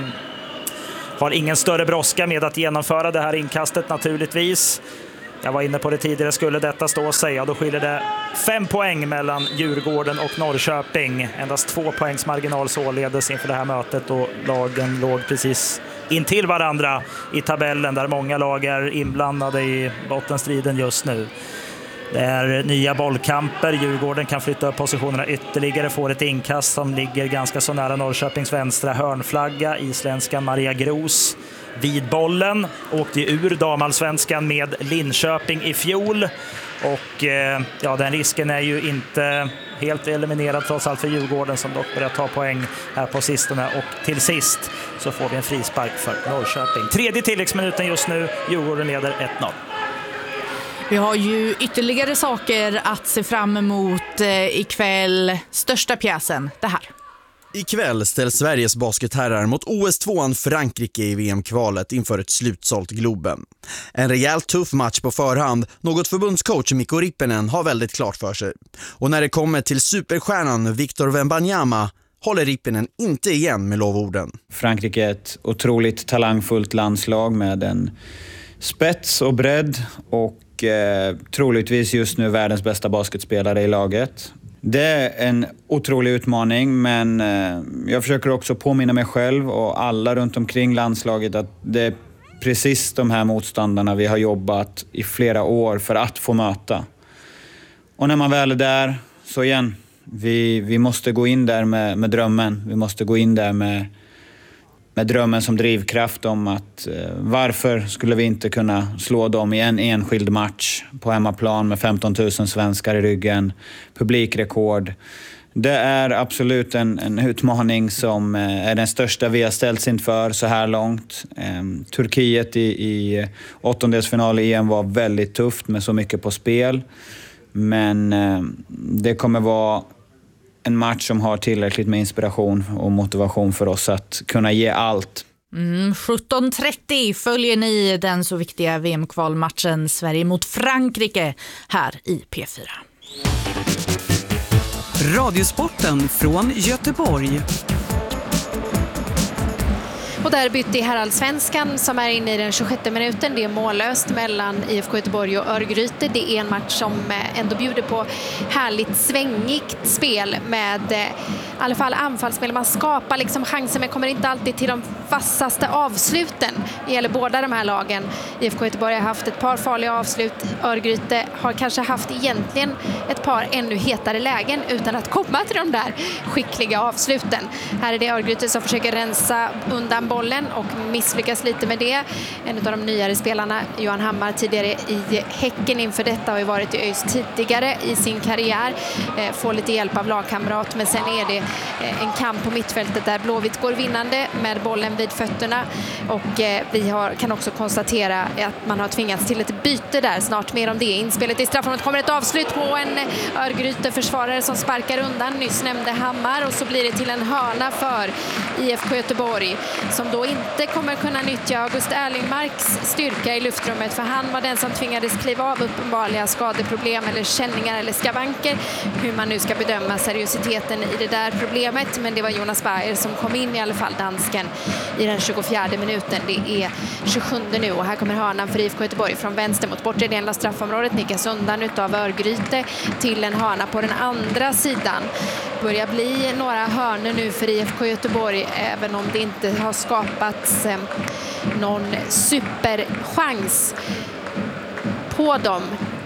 har ingen större brådska med att genomföra det här inkastet naturligtvis. Jag var inne på det tidigare, skulle detta stå sig, ja, då skiljer det fem poäng mellan Djurgården och Norrköping. Endast två poängs marginal således inför det här mötet och lagen låg precis intill varandra i tabellen där många lag är inblandade i bottenstriden just nu. Det är nya bollkamper, Djurgården kan flytta upp positionerna ytterligare, får ett inkast som ligger ganska så nära Norrköpings vänstra hörnflagga. Isländskan Maria Gros vid bollen, åkte ur damallsvenskan med Linköping i fjol och eh, ja, den risken är ju inte helt eliminerad trots allt för Djurgården som dock börjar ta poäng här på sistone, och till sist så får vi en frispark för Norrköping. Tredje tilläggsminuten just nu, Djurgården leder ett noll. Vi har ju ytterligare saker att se fram emot eh, ikväll. Största pjäsen, det här. Ikväll ställs Sveriges basketherrar mot O S tvåan Frankrike i V M-kvalet inför ett slutsålt Globen. En rejält tuff match på förhand, något förbundscoach Mikko Rippinen har väldigt klart för sig. Och när det kommer till superstjärnan Victor Wembanyama håller Rippinen inte igen med lovorden. Frankrike är ett otroligt talangfullt landslag med en spets och bredd och eh, troligtvis just nu världens bästa basketspelare i laget. Det är en otrolig utmaning, men eh, jag försöker också påminna mig själv och alla runt omkring landslaget att det är precis de här motståndarna vi har jobbat i flera år för att få möta. Och när man väl är där, så igen, vi, vi måste gå in där med, med drömmen. Vi måste gå in där med, med drömmen som drivkraft om att eh, varför skulle vi inte kunna slå dem i en enskild match på hemmaplan med femton tusen svenskar i ryggen, publikrekord. Det är absolut en, en utmaning som eh, är den största vi har ställts inför så här långt. Eh, Turkiet i, i åttondelsfinal i E M var väldigt tufft med så mycket på spel. Men eh, det kommer vara en match som har tillräckligt med inspiration och motivation för oss att kunna ge allt. Mm, sjutton trettio följer ni den så viktiga V M-kvalmatchen Sverige mot Frankrike här i P fyra. Radiosporten från Göteborg. Och derbyt i herrallsvenskan som är inne i den tjugosjätte minuten. Det är mållöst mellan I F K Göteborg och Örgryte. Det är en match som ändå bjuder på härligt svängigt spel med i alla fall anfallsspel. Man skapar liksom chanser men kommer inte alltid till de vassaste avsluten. Det gäller båda de här lagen. I F K Göteborg har haft ett par farliga avslut. Örgryte har kanske haft egentligen ett par ännu hetare lägen utan att komma till de där skickliga avsluten. Här är det Örgryte som försöker rensa undan bollen och misslyckas lite med det. En av de nyare spelarna, Johan Hammar, tidigare i Häcken inför detta, har ju varit i ÖIS tidigare i sin karriär. Eh, får lite hjälp av lagkamrat, men sen är det eh, en kamp på mittfältet där Blåvitt går vinnande med bollen vid fötterna. Och eh, vi har, kan också konstatera att man har tvingats till ett byte där. Snart mer om det. Inspelet i straffområdet kommer ett avslut på en Örgryte-försvarare som sparkar undan. Nyss nämnde Hammar, och så blir det till en hörna för I F K Göteborg, som då inte kommer kunna nyttja August Erlingmarks styrka i luftrummet, för han var den som tvingades kliva av uppenbarliga skadeproblem eller känningar eller skavanker, hur man nu ska bedöma seriositeten i det där problemet. Men det var Jonas Bayer som kom in, i alla fall dansken, i den tjugofjärde minuten. Det är tjugosjunde nu, och här kommer hörnan för I F K Göteborg från vänster mot bortre delen av straffområdet, nickas undan utav Örgryte till en hörna på den andra sidan. Börjar bli några hörnor nu för I F K Göteborg, även om det inte har skapats eh, någon superchans på dem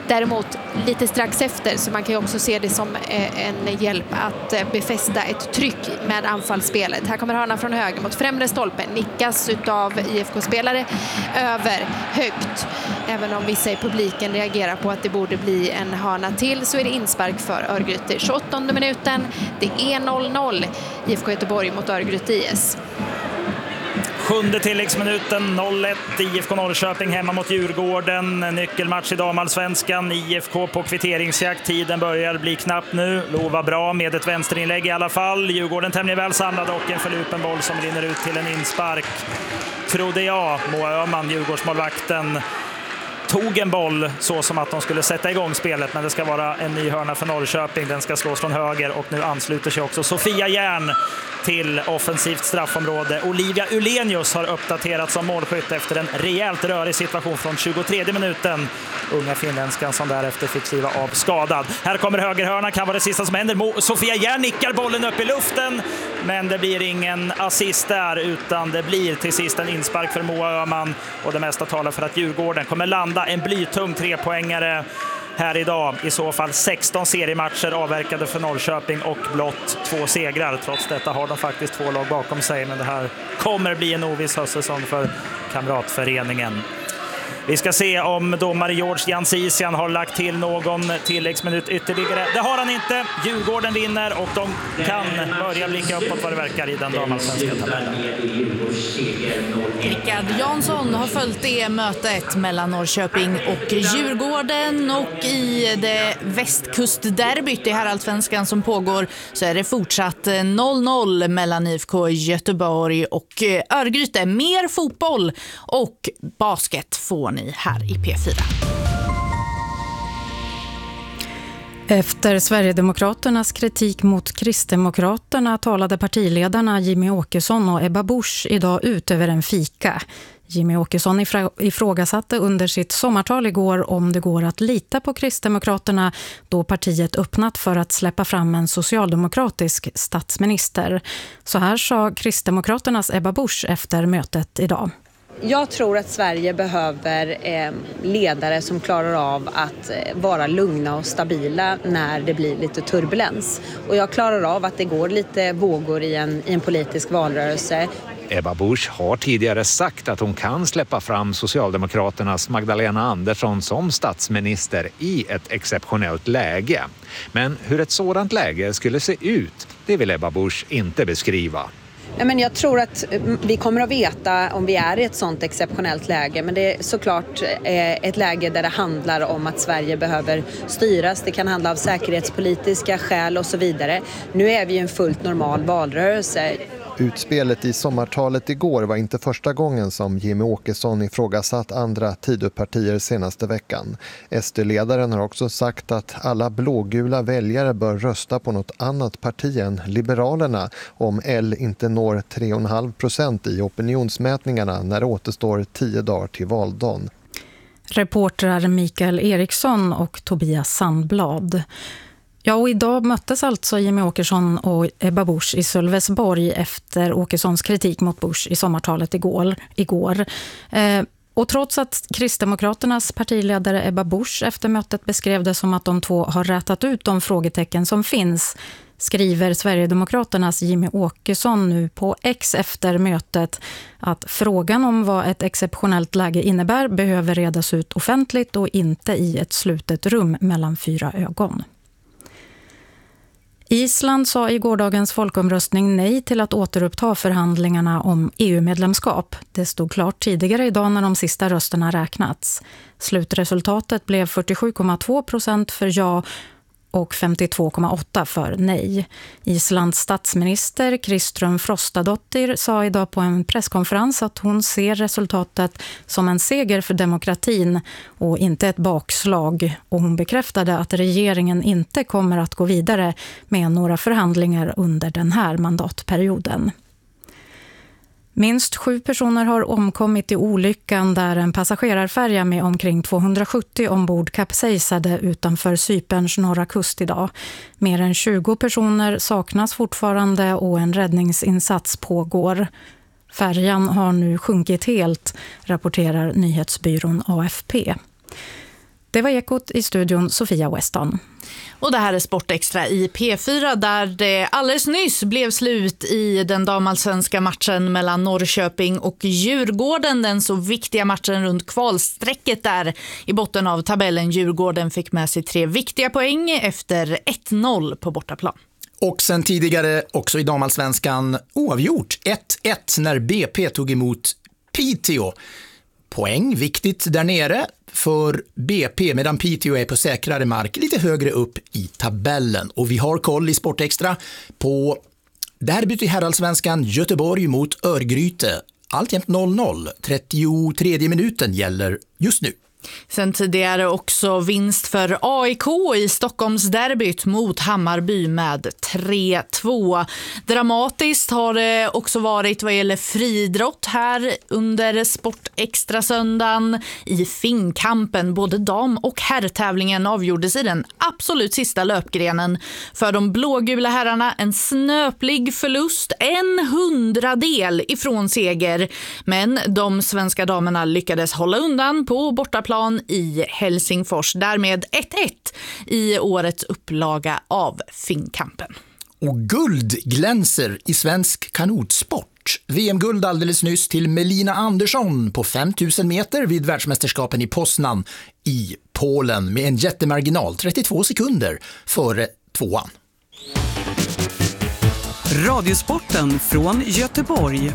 Däremot lite strax efter, så man kan ju också se det som en hjälp att befästa ett tryck med anfallsspelet. Här kommer hörna från höger mot främre stolpen, nickas utav I F K-spelare över högt. Även om vissa i publiken reagerar på att det borde bli en hörna till, så är det inspark för Örgryte. tjugoåttonde minuten, det är noll noll I F K Göteborg mot Örgryte I S. Sjunde tilläggsminuten, noll ett I F K Norrköping hemma mot Djurgården. Nyckelmatch i damallsvenskan. I F K på kvitteringsjakt. Tiden börjar bli knapp nu. Lova bra med ett vänsterinlägg i alla fall. Djurgården tämligen väl samlad och en förlupen boll som rinner ut till en inspark. Trodde jag, Moa Öhman, Djurgårdsmålvakten, tog en boll så som att de skulle sätta igång spelet, men det ska vara en ny hörna för Norrköping. Den ska slås från höger och nu ansluter sig också Sofia Järn till offensivt straffområde. Olivia Ulenius har uppdaterats som målskytt efter en rejält rörig situation från tjugotredje minuten. Unga finländskan som därefter fick skriva av skadad. Här kommer högerhörna, kan vara det sista som händer. Sofia Järn nickar bollen upp i luften, men det blir ingen assist där, utan det blir till sist en inspark för Moa Öhman, och det mesta talar för att Djurgården kommer landa en blytung trepoängare här idag. I så fall sexton seriematcher avverkade för Norrköping och blott två segrar. Trots detta har de faktiskt två lag bakom sig, men det här kommer bli en oviss höstsäsong för kamratföreningen. Vi ska se om domare George Jansisian har lagt till någon tilläggsminut ytterligare. Det har han inte. Djurgården vinner och de kan börja blicka uppåt vad det verkar i den damallsvenska tabellen. Rickard Jansson har följt det mötet mellan Norrköping och Djurgården, och i det västkustderbyt i herrallsvenskan som pågår så är det fortsatt noll noll mellan I F K Göteborg och Örgryte. Mer fotboll och basket får ni här i P fyra. Efter Sverigedemokraternas kritik mot Kristdemokraterna talade partiledarna Jimmy Åkesson och Ebba Busch idag ut över en fika. Jimmy Åkesson ifrågasatte under sitt sommartal igår om det går att lita på Kristdemokraterna då partiet öppnat för att släppa fram en socialdemokratisk statsminister. Så här sa Kristdemokraternas Ebba Busch efter mötet idag. Jag tror att Sverige behöver eh, ledare som klarar av att eh, vara lugna och stabila när det blir lite turbulens. Och jag klarar av att det går lite vågor i en, i en politisk valrörelse. Ebba Busch har tidigare sagt att hon kan släppa fram Socialdemokraternas Magdalena Andersson som statsminister i ett exceptionellt läge. Men hur ett sådant läge skulle se ut, det vill Ebba Busch inte beskriva. Ja, men jag tror att vi kommer att veta om vi är i ett sådant exceptionellt läge, men det är såklart ett läge där det handlar om att Sverige behöver styras. Det kan handla om säkerhetspolitiska skäl och så vidare. Nu är vi i en fullt normal valrörelse. Utspelet i sommartalet igår var inte första gången som Jimmy Åkesson ifrågasatt andra Tidöpartier senaste veckan. S D-ledaren har också sagt att alla blågula väljare bör rösta på något annat parti än Liberalerna om L inte når tre komma fem procent i opinionsmätningarna när det återstår tio dagar till valdagen. Reportrar Mikael Eriksson och Tobias Sandblad. Ja, och idag möttes alltså Jimmy Åkesson och Ebba Busch i Sölvesborg efter Åkessons kritik mot Busch i sommartalet igår. igår. Eh, och trots att Kristdemokraternas partiledare Ebba Busch efter mötet beskrev det som att de två har rätat ut de frågetecken som finns, skriver Sverigedemokraternas Jimmy Åkesson nu på X efter mötet att frågan om vad ett exceptionellt läge innebär behöver redas ut offentligt och inte i ett slutet rum mellan fyra ögon. Island sa i gårdagens folkomröstning nej till att återuppta förhandlingarna om E U-medlemskap. Det stod klart tidigare idag när de sista rösterna räknats. Slutresultatet blev fyrtiosju komma två procent för ja och femtiotvå komma åtta för nej. Islands statsminister Kristrún Frostadóttir sa idag på en presskonferens att hon ser resultatet som en seger för demokratin och inte ett bakslag, och hon bekräftade att regeringen inte kommer att gå vidare med några förhandlingar under den här mandatperioden. Minst sju personer har omkommit i olyckan där en passagerarfärja med omkring tvåhundrasjuttio ombord kapsejsade utanför Cyperns norra kust idag. Mer än tjugo personer saknas fortfarande och en räddningsinsats pågår. Färjan har nu sjunkit helt, rapporterar nyhetsbyrån A F P. Det var Ekot, i studion Sofia Weston. Och det här är Sportextra i P fyra där det alldeles nyss blev slut i den damallsvenska matchen mellan Norrköping och Djurgården. Den så viktiga matchen runt kvalsträcket där i botten av tabellen. Djurgården fick med sig tre viktiga poäng efter ett noll på bortaplan. Och sen tidigare också i damallsvenskan oavgjort ett ett när B P tog emot Piteå. Poäng viktigt där nere för B P medan Piteå är på säkrare mark lite högre upp i tabellen. Och vi har koll i Sportextra på derbyt i herrallsvenskan Göteborg mot Örgryte. Alltjämt noll noll. trettiotredje minuten gäller just nu. Sen tidigare också vinst för A I K i Stockholms derbyt mot Hammarby med tre två. Dramatiskt har det också varit vad gäller friidrott här under Sportextra söndagen i Finnkampen. Både dam- och herrtävlingen avgjordes i den absolut sista löpgrenen. För de blågula herrarna en snöplig förlust, en hundradel ifrån seger. Men de svenska damerna lyckades hålla undan på bortaplan i Helsingfors. Därmed ett ett i årets upplaga av Finnkampen. Och guld glänser i svensk kanotsport. V M-guld alldeles nyss till Melina Andersson på fem tusen meter vid världsmästerskapen i Poznan i Polen med en jättemarginal, trettiotvå sekunder före tvåan. Radiosporten från Göteborg.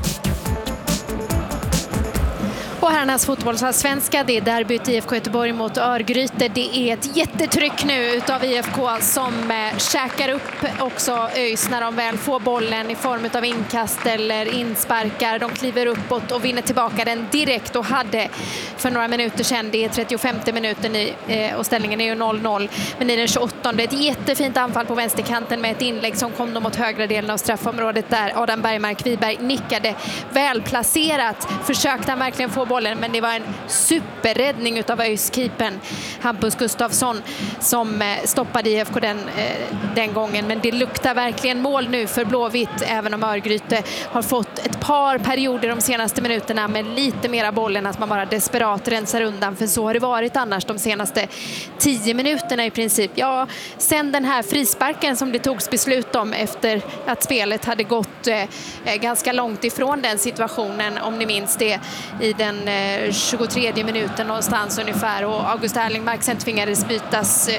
Och herrarnas fotbollsallsvenska, det är derbyt I F K Göteborg mot Örgryte. Det är ett jättetryck nu utav I F K som eh, käkar upp också ÖIS när de väl får bollen i form av inkast eller insparkar. De kliver uppåt och vinner tillbaka den direkt och hade för några minuter sedan, det är trettiofemte minuten i, eh, och ställningen är ju noll noll. Men i den tjugoåttonde ett jättefint anfall på vänsterkanten med ett inlägg som kom då mot högra delen av straffområdet där Adam Bergmark Wiberg nickade välplacerat. Försökte han verkligen få bollen, men det var en superräddning utav ÖIS-keepern Hampus Gustafsson som stoppade I F K den, den gången. Men det luktar verkligen mål nu för Blåvitt, även om Örgryte har fått ett par perioder de senaste minuterna med lite mera bollen, att man bara desperat rensar undan, för så har det varit annars de senaste tio minuterna i princip. Ja, sen den här frisparken som det togs beslut om efter att spelet hade gått eh, ganska långt ifrån den situationen, om ni minns det, i den tjugotredje minuten någonstans ungefär, och August Erlingmark sen tvingades bytas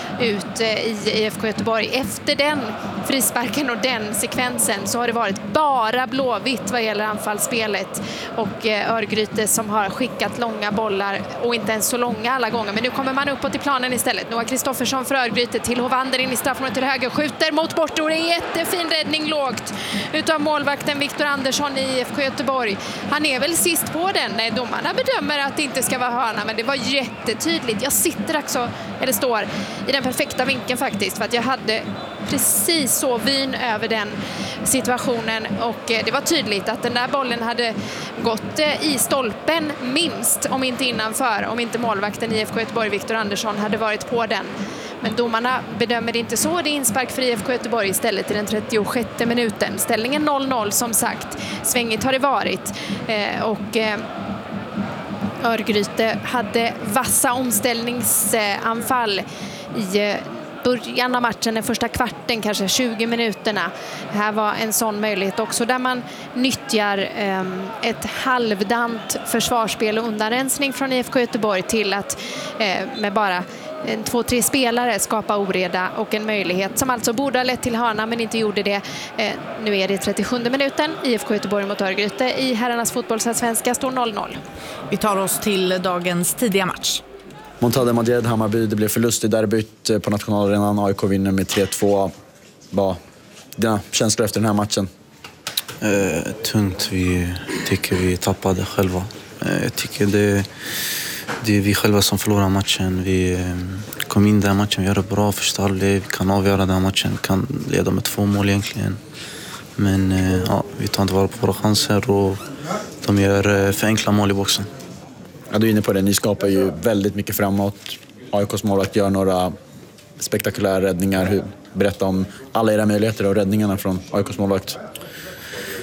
ut i I F K Göteborg. Efter den frisparken och den sekvensen så har det varit bara Blåvitt vad gäller anfallsspelet, och Örgryte som har skickat långa bollar, och inte ens så långa alla gånger, men nu kommer man uppåt i planen istället. Noah Kristoffersson för Örgryte till Hovander in i straffområdet till höger, skjuter mot bortor, en jättefin räddning lågt utav målvakten Viktor Andersson i I F K Göteborg. Han är väl sist på den. Nej, domarna bedömer att det inte ska vara hörna, men det var jättetydligt. Jag sitter också, eller står i den perfekta vinkeln faktiskt, för att jag hade precis så vyn över den situationen, och det var tydligt att den där bollen hade gått i stolpen minst, om inte innanför, om inte målvakten i I F K Göteborg Viktor Andersson hade varit på den. Men domarna bedömer det inte så. Det är inspark för I F K Göteborg istället i den trettiosjätte minuten. Ställningen noll noll som sagt. Svängigt har det varit. Eh, och eh, Örgryte hade vassa omställningsanfall i eh, början av matchen, den första kvarten, kanske tjugo minuterna. Här var en sån möjlighet också, där man nyttjar eh, ett halvdant försvarsspel och undanrensning från I F K Göteborg till att eh, med bara en, två, tre spelare skapa oreda, och en möjlighet som alltså borde ha lett till hörna men inte gjorde det. Eh, nu är det trettiosjunde minuten. I F K Göteborg mot Örgryte i herrarnas fotbollsallsvenska står noll noll. Vi tar oss till dagens tidiga match. Montade Madrid, Hammarby, det blev förlust i derbyt på nationalarenan. A I K vinner med tre två. Vad dina känslor efter den här matchen? Eh, tungt. Vi tycker vi tappade själva. Eh, jag tycker det, det är vi själva som förlorar matchen. Vi eh, kom in den matchen, vi gör det bra första halvlek. Vi kan avgöra den matchen, vi kan leda med två mål egentligen. Men eh, ja, vi tar inte vara på våra chanser och de gör eh, för enkla mål i boxen. Ja, du är inne på det. Ni skapar ju väldigt mycket framåt. A I K:s målvakt gör några spektakulära räddningar. Berätta om alla era möjligheter och räddningarna från A I K:s målvakt.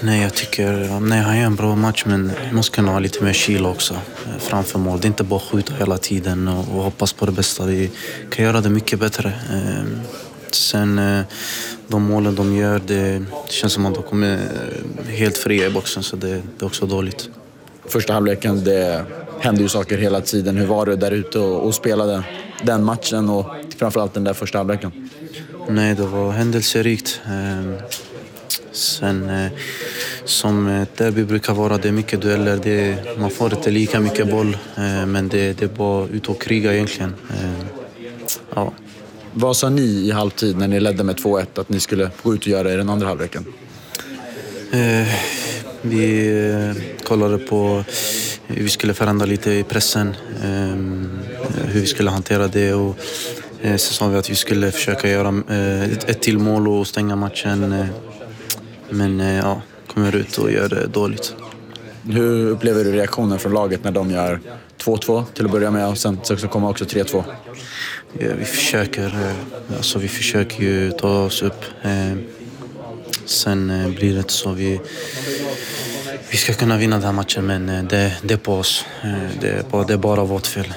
Nej, jag tycker nej, han gör en bra match, men måste kunna ha lite mer kyla också framför mål. Det är inte bara skjuta hela tiden och, och hoppas på det bästa. Vi kan göra det mycket bättre. Eh, sen eh, de målen de gör, det, det känns som att de kommer helt fria i boxen, så det, det är också dåligt. Första halvleken, det hände ju saker hela tiden. Hur var du där ute och, och spelade den matchen och framförallt den där första halvleken? Nej, det var händelserikt. Eh, Sen eh, som derby brukar vara, det är mycket dueller, det, man får inte lika mycket boll, eh, men det, det är bara ut och kriga egentligen. Eh, ja. Vad sa ni i halvtid när ni ledde med två ett att ni skulle gå ut och göra i den andra halvleken? Eh, vi eh, kollade på hur vi skulle förändra lite i pressen, eh, hur vi skulle hantera det, och eh, så sa vi att vi skulle försöka göra eh, ett, ett till mål och stänga matchen. Eh, Men ja, kommer ut och gör det dåligt. Hur upplever du reaktionen från laget när de gör två två till att börja med och sen så kommer också tre två? Ja, vi försöker, alltså vi försöker ju ta oss upp. Sen blir det så vi vi ska kunna vinna den här matchen, men det, det är på oss. Det är bara, det är bara vårt fel.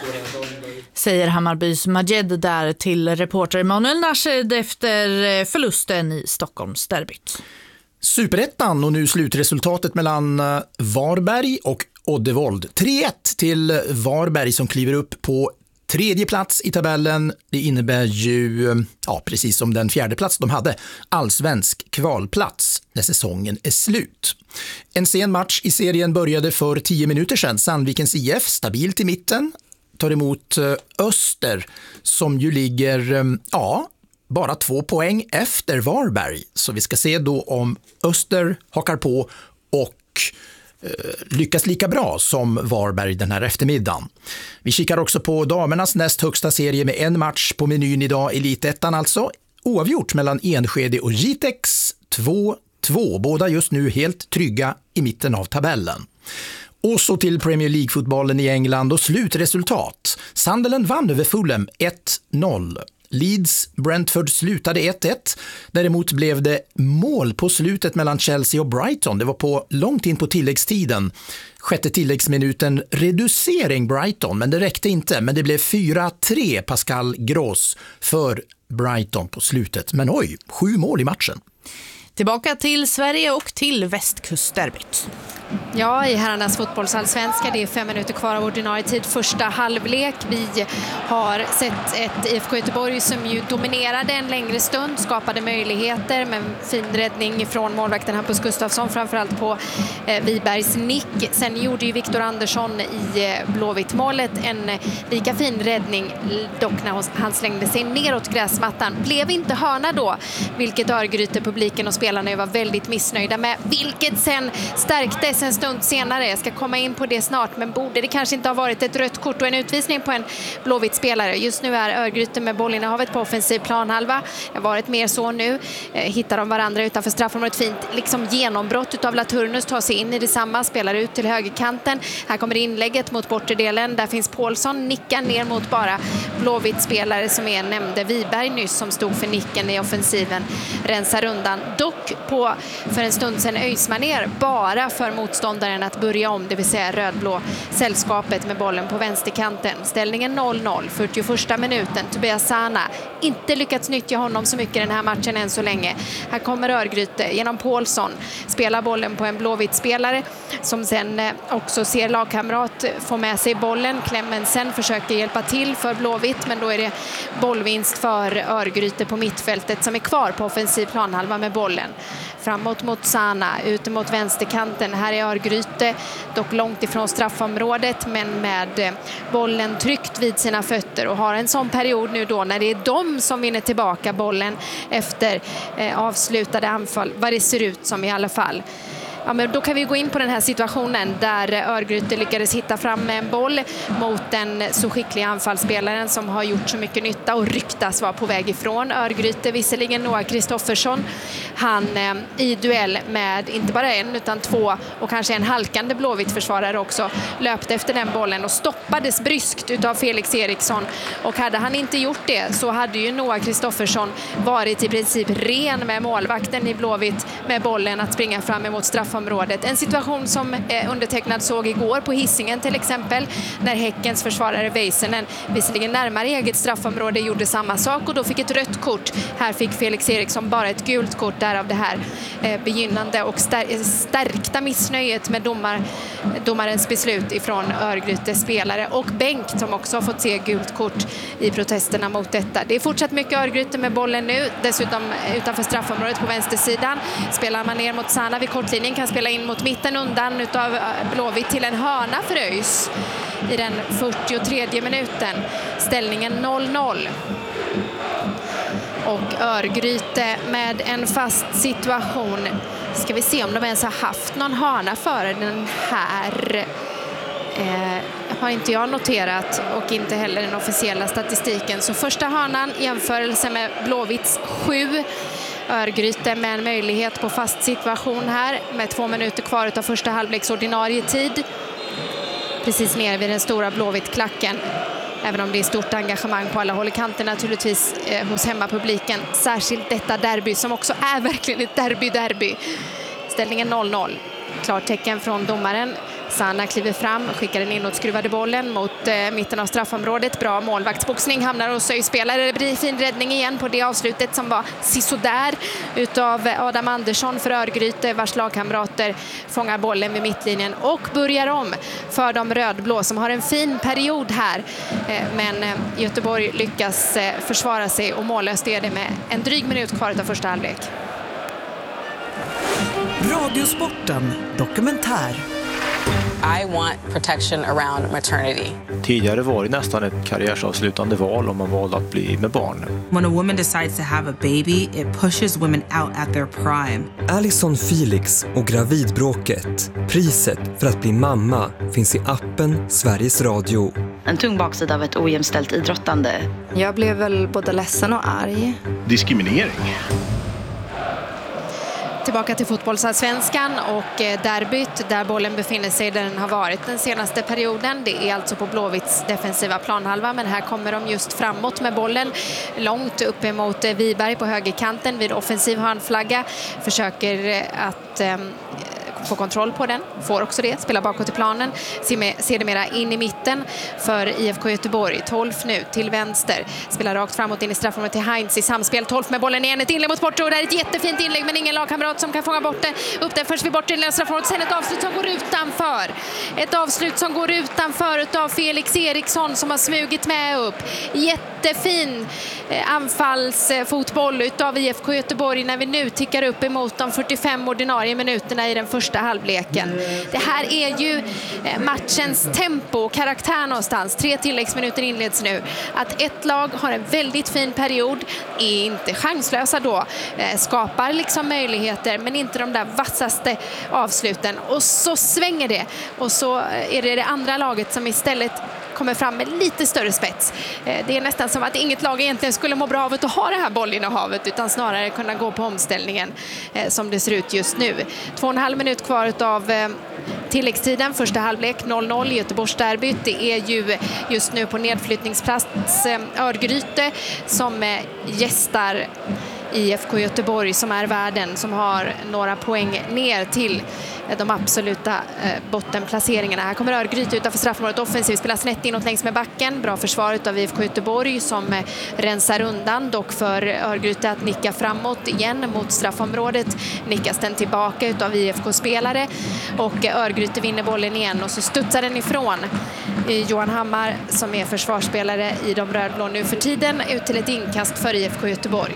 Säger Hammarbys Majed där till reporter Manuel Nashed efter förlusten i Stockholmsderbyt. Superettan och nu slutresultatet mellan Varberg och Oddevold. tre ett till Varberg som kliver upp på tredje plats i tabellen. Det innebär ju, ja, precis som den fjärde plats de hade, allsvensk kvalplats när säsongen är slut. En sen match i serien började för tio minuter sedan. Sandvikens I F stabilt i mitten tar emot Öster som ju ligger, ja, bara två poäng efter Varberg. Så vi ska se då om Öster hakar på och eh, lyckas lika bra som Varberg den här eftermiddagen. Vi kikar också på damernas näst högsta serie med en match på menyn idag, Elitettan alltså. Oavgjort mellan Enskede och Jitex, två två. Båda just nu helt trygga i mitten av tabellen. Och så till Premier League-fotbollen i England och slutresultat. Sunderland vann över Fulham ett noll. Leeds Brentford slutade ett ett. Däremot blev det mål på slutet mellan Chelsea och Brighton. Det var på långt in på tilläggstiden. Sjätte tilläggsminuten reducering Brighton, men det räckte inte. Men det blev fyra tre Pascal Gross för Brighton på slutet. Men oj, sju mål i matchen. Tillbaka till Sverige och till västkustderbyt. Ja, i herrarnas fotbollsallsvenska. Det är fem minuter kvar av ordinarie tid. Första halvlek. Vi har sett ett I F K Göteborg som ju dominerade en längre stund. Skapade möjligheter med fin räddning från målvakten Hampus Gustafsson. Framförallt på eh, Vibergs nick. Sen gjorde ju Viktor Andersson i eh, Blåvitt-målet en eh, lika fin räddning. Dock när han slängde sig neråt gräsmattan. Blev inte hörna då. Vilket Örgryte, publiken och spelarna var väldigt missnöjda med. Vilket sen stärktes en stund senare. Jag ska komma in på det snart, men borde det kanske inte ha varit ett rött kort och en utvisning på en Blåvitt spelare. Just nu är Örgryte med bollinnehavet på offensiv planhalva. Det har varit mer så nu. Eh, hittar de varandra utanför straffområdet. Fint liksom genombrott utav Laturnus, tar sig in i detsamma, spelar ut till högerkanten. Här kommer inlägget mot bortre delen. Där finns Paulsson, nickar ner mot bara Blåvitt spelare som är nämnde Viberg nyss, som stod för nicken i offensiven. Rensar undan. Dock på för en stund sedan Öjsmaner bara för motståndaren att börja om, det vill säga rödblå sällskapet med bollen på vänsterkanten. Ställningen noll noll, fyrtioförsta minuten. Tobias Sana, inte lyckats nyttja honom så mycket den här matchen än så länge. Här kommer Örgryte genom Paulsson, spelar bollen på en Blåvitt-spelare som sen också ser lagkamrat få med sig bollen. Klemmensen försöker hjälpa till för Blåvitt, men då är det bollvinst för Örgryte på mittfältet som är kvar på offensiv planhalva med bollen. Framåt mot Sana, ute mot vänsterkanten. Här är Örgryte, dock långt ifrån straffområdet, men med bollen tryckt vid sina fötter och har en sån period nu då när det är de som vinner tillbaka bollen efter eh, avslutade anfall, vad det ser ut som i alla fall. Ja, men då kan vi gå in på den här situationen där Örgryte lyckades hitta fram en boll mot den så skickliga anfallsspelaren som har gjort så mycket nytta och ryktas vara på väg ifrån Örgryte. Visserligen Noah Kristoffersson. Han eh, i duell med inte bara en utan två och kanske en halkande Blåvitt-försvarare också löpte efter den bollen och stoppades bryskt utav Felix Eriksson. Och hade han inte gjort det så hade ju Noah Kristoffersson varit i princip ren med målvakten i Blåvitt med bollen att springa fram emot straffområdet. En situation som eh, undertecknad såg igår på Hisingen till exempel, när Häckens försvarare Väisänen visserligen närmare eget straffområde gjorde samma sak och då fick ett rött kort. Här fick Felix Eriksson bara ett gult kort, därav det här eh, begynnande och stär- stärkta missnöjet med domar, domarens beslut ifrån Örgrytes spelare och Bengt som också har fått se gult kort i protesterna mot detta. Det är fortsatt mycket Örgryte med bollen nu, dessutom utanför straffområdet på vänstersidan. Spelar man ner mot Sana vid kortlinjen, kan spela in mot mitten undan utav Blåvitt till en hörna för ÖIS i den fyrtiotredje minuten. Ställningen noll noll. Och Örgryte med en fast situation. Ska vi se om de ens har haft någon hörna före den här. Eh, har inte jag noterat och inte heller den officiella statistiken. Så första hörnan i jämförelse med Blåvitts sju. Örgryte med en möjlighet på fast situation här med två minuter kvar av första halvleks ordinarie tid. Precis ner vid den stora Blåvitt-klacken. Även om det är stort engagemang på alla håll i kanten naturligtvis eh, hos hemmapubliken. Särskilt detta derby som också är verkligen ett derby-derby. Ställningen noll noll. Klartecken från domaren. Sana kliver fram, skickar den inåtskruvade bollen mot eh, mitten av straffområdet. Bra målvaktsboxning, hamnar hos Öj-spelare. Det blir fin räddning igen på det avslutet som var sisådär utav Adam Andersson för Örgryte, vars lagkamrater fångar bollen vid mittlinjen och börjar om för de rödblå som har en fin period här. Eh, men eh, Göteborg lyckas eh, försvara sig och mållöst är det med en dryg minut kvar av första halvlek. Radiosporten dokumentär. I want protection around maternity. Tidigare var det nästan ett karriärsavslutande val om man valde att bli med barn. When a woman decides to have a baby, it pushes women out at their prime. Alison Felix och gravidbråket. Priset för att bli mamma finns i appen Sveriges Radio. En tung baksida av ett ojämställt idrottande. Jag blev väl både ledsen och arg. Diskriminering. Tillbaka till fotbollsallsvenskan och derbyt där bollen befinner sig där den har varit den senaste perioden. Det är alltså på Blåvitts defensiva planhalva, men här kommer de just framåt med bollen långt upp emot Viberg på högerkanten vid offensiv hörnflagga. Försöker att eh, få kontroll på den, får också det, spelar bakåt i planen, ser det mera in i mitten för I F K Göteborg. Tolf nu till vänster, spelar rakt framåt in i straffområdet till Heinz i samspel. Tolf med bollen igen, ett inlägg mot Porto, där är ett jättefint inlägg men ingen lagkamrat som kan fånga bort det. Upp där först vid bortre inlägg straffområdet, sen ett avslut som går utanför. Ett avslut som går utanför utav Felix Eriksson som har smugit med upp. Jättefin eh, anfallsfotboll utav I F K Göteborg när vi nu tickar upp emot de fyrtiofem ordinarie minuterna i den första halvleken. Det här är ju matchens tempo och karaktär någonstans. Tre tilläggsminuter inleds nu. Att ett lag har en väldigt fin period, är inte chanslösa då, skapar liksom möjligheter men inte de där vassaste avsluten. Och så svänger det. Och så är det det andra laget som istället kommer fram med lite större spets. Det är nästan som att inget lag egentligen skulle må bra av att ha det här bollinnehavet utan snarare kunna gå på omställningen som det ser ut just nu. Två och en halv minut kvar av tilläggstiden, första halvlek noll noll Göteborgs derbyt. Det är ju just nu på nedflyttningsplats Örgryte som gästar I F K Göteborg som är värden, som har några poäng ner till de absoluta eh, bottenplaceringarna. Här kommer Örgryte utanför straffområdet offensivt, spelar snett inåt längs med backen. Bra försvar av I F K Göteborg som eh, rensar undan, dock för Örgryte att nicka framåt igen mot straffområdet. Nickas den tillbaka utav I F K-spelare och eh, Örgryte vinner bollen igen och så studsar den ifrån eh, Johan Hammar som är försvarsspelare i de rödblå nu för tiden ut till ett inkast för I F K Göteborg.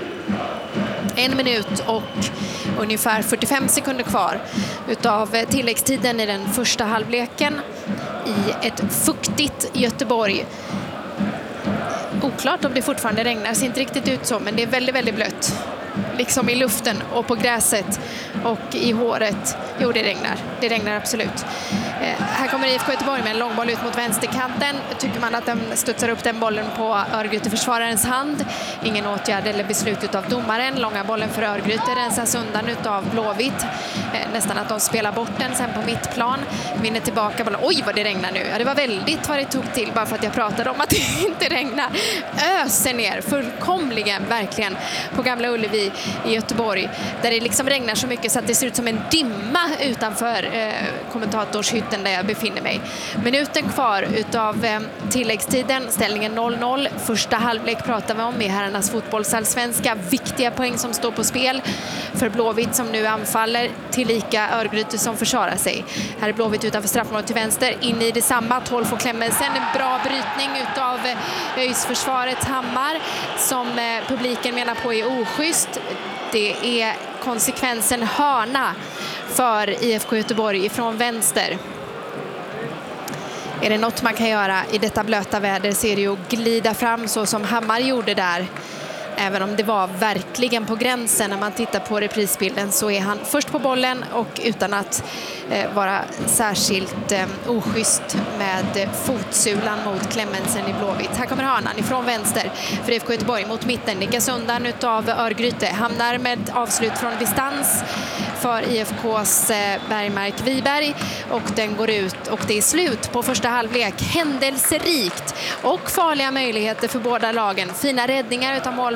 En minut och ungefär fyrtiofem sekunder kvar utav tilläggstiden i den första halvleken i ett fuktigt Göteborg. Oklart om det fortfarande regnar, ser inte riktigt ut så, men det är väldigt, väldigt blött. Liksom i luften och på gräset och i håret. Jo, det regnar. Det regnar absolut. Eh, här kommer I F K Göteborg med en långboll ut mot vänsterkanten. Tycker man att de studsar upp den bollen på Örgryte-försvararens hand. Ingen åtgärd eller beslut av domaren. Långa bollen för Örgryte rensas undan av Blåvitt. Eh, nästan att de spelar bort den sen på mittplan. Vinner tillbaka bollen. Oj vad det regnar nu. Ja, det var väldigt vad det tog till bara för att jag pratade om att det inte regnar. Öser ner fullkomligen verkligen på Gamla Ullevi i Göteborg. Där det liksom regnar så mycket så att det ser ut som en dimma utanför eh, kommentatorshytten där jag befinner mig. Minuten kvar utav eh, tilläggstiden. Ställningen noll noll. Första halvlek pratar vi om i herrarnas fotbollsallsvenska. Viktiga poäng som står på spel för Blåvitt som nu anfaller till lika Örgryte som försvarar sig. Här är Blåvitt utanför straffområdet till vänster. In i detsamma. tolv får Clemmensen. En bra brytning utav Öjsförsvarets Hammar som eh, publiken menar på är oschysst. Det är konsekvensen hörna för I F K Göteborg ifrån vänster. Är det något man kan göra i detta blöta väder så är det ju att glida fram så som Hammar gjorde där. Även om det var verkligen på gränsen när man tittar på reprisbilden så är han först på bollen och utan att eh, vara särskilt eh, oschysst med fotsulan mot Clemmensen i Blåvitt. Här kommer hörnan ifrån vänster för I F K Göteborg mot mitten. Nickas undan utav Örgryte. Hamnar med avslut från distans för I F K:s eh, Bergmark Wiberg och den går ut och det är slut på första halvlek. Händelserikt och farliga möjligheter för båda lagen. Fina räddningar utav mål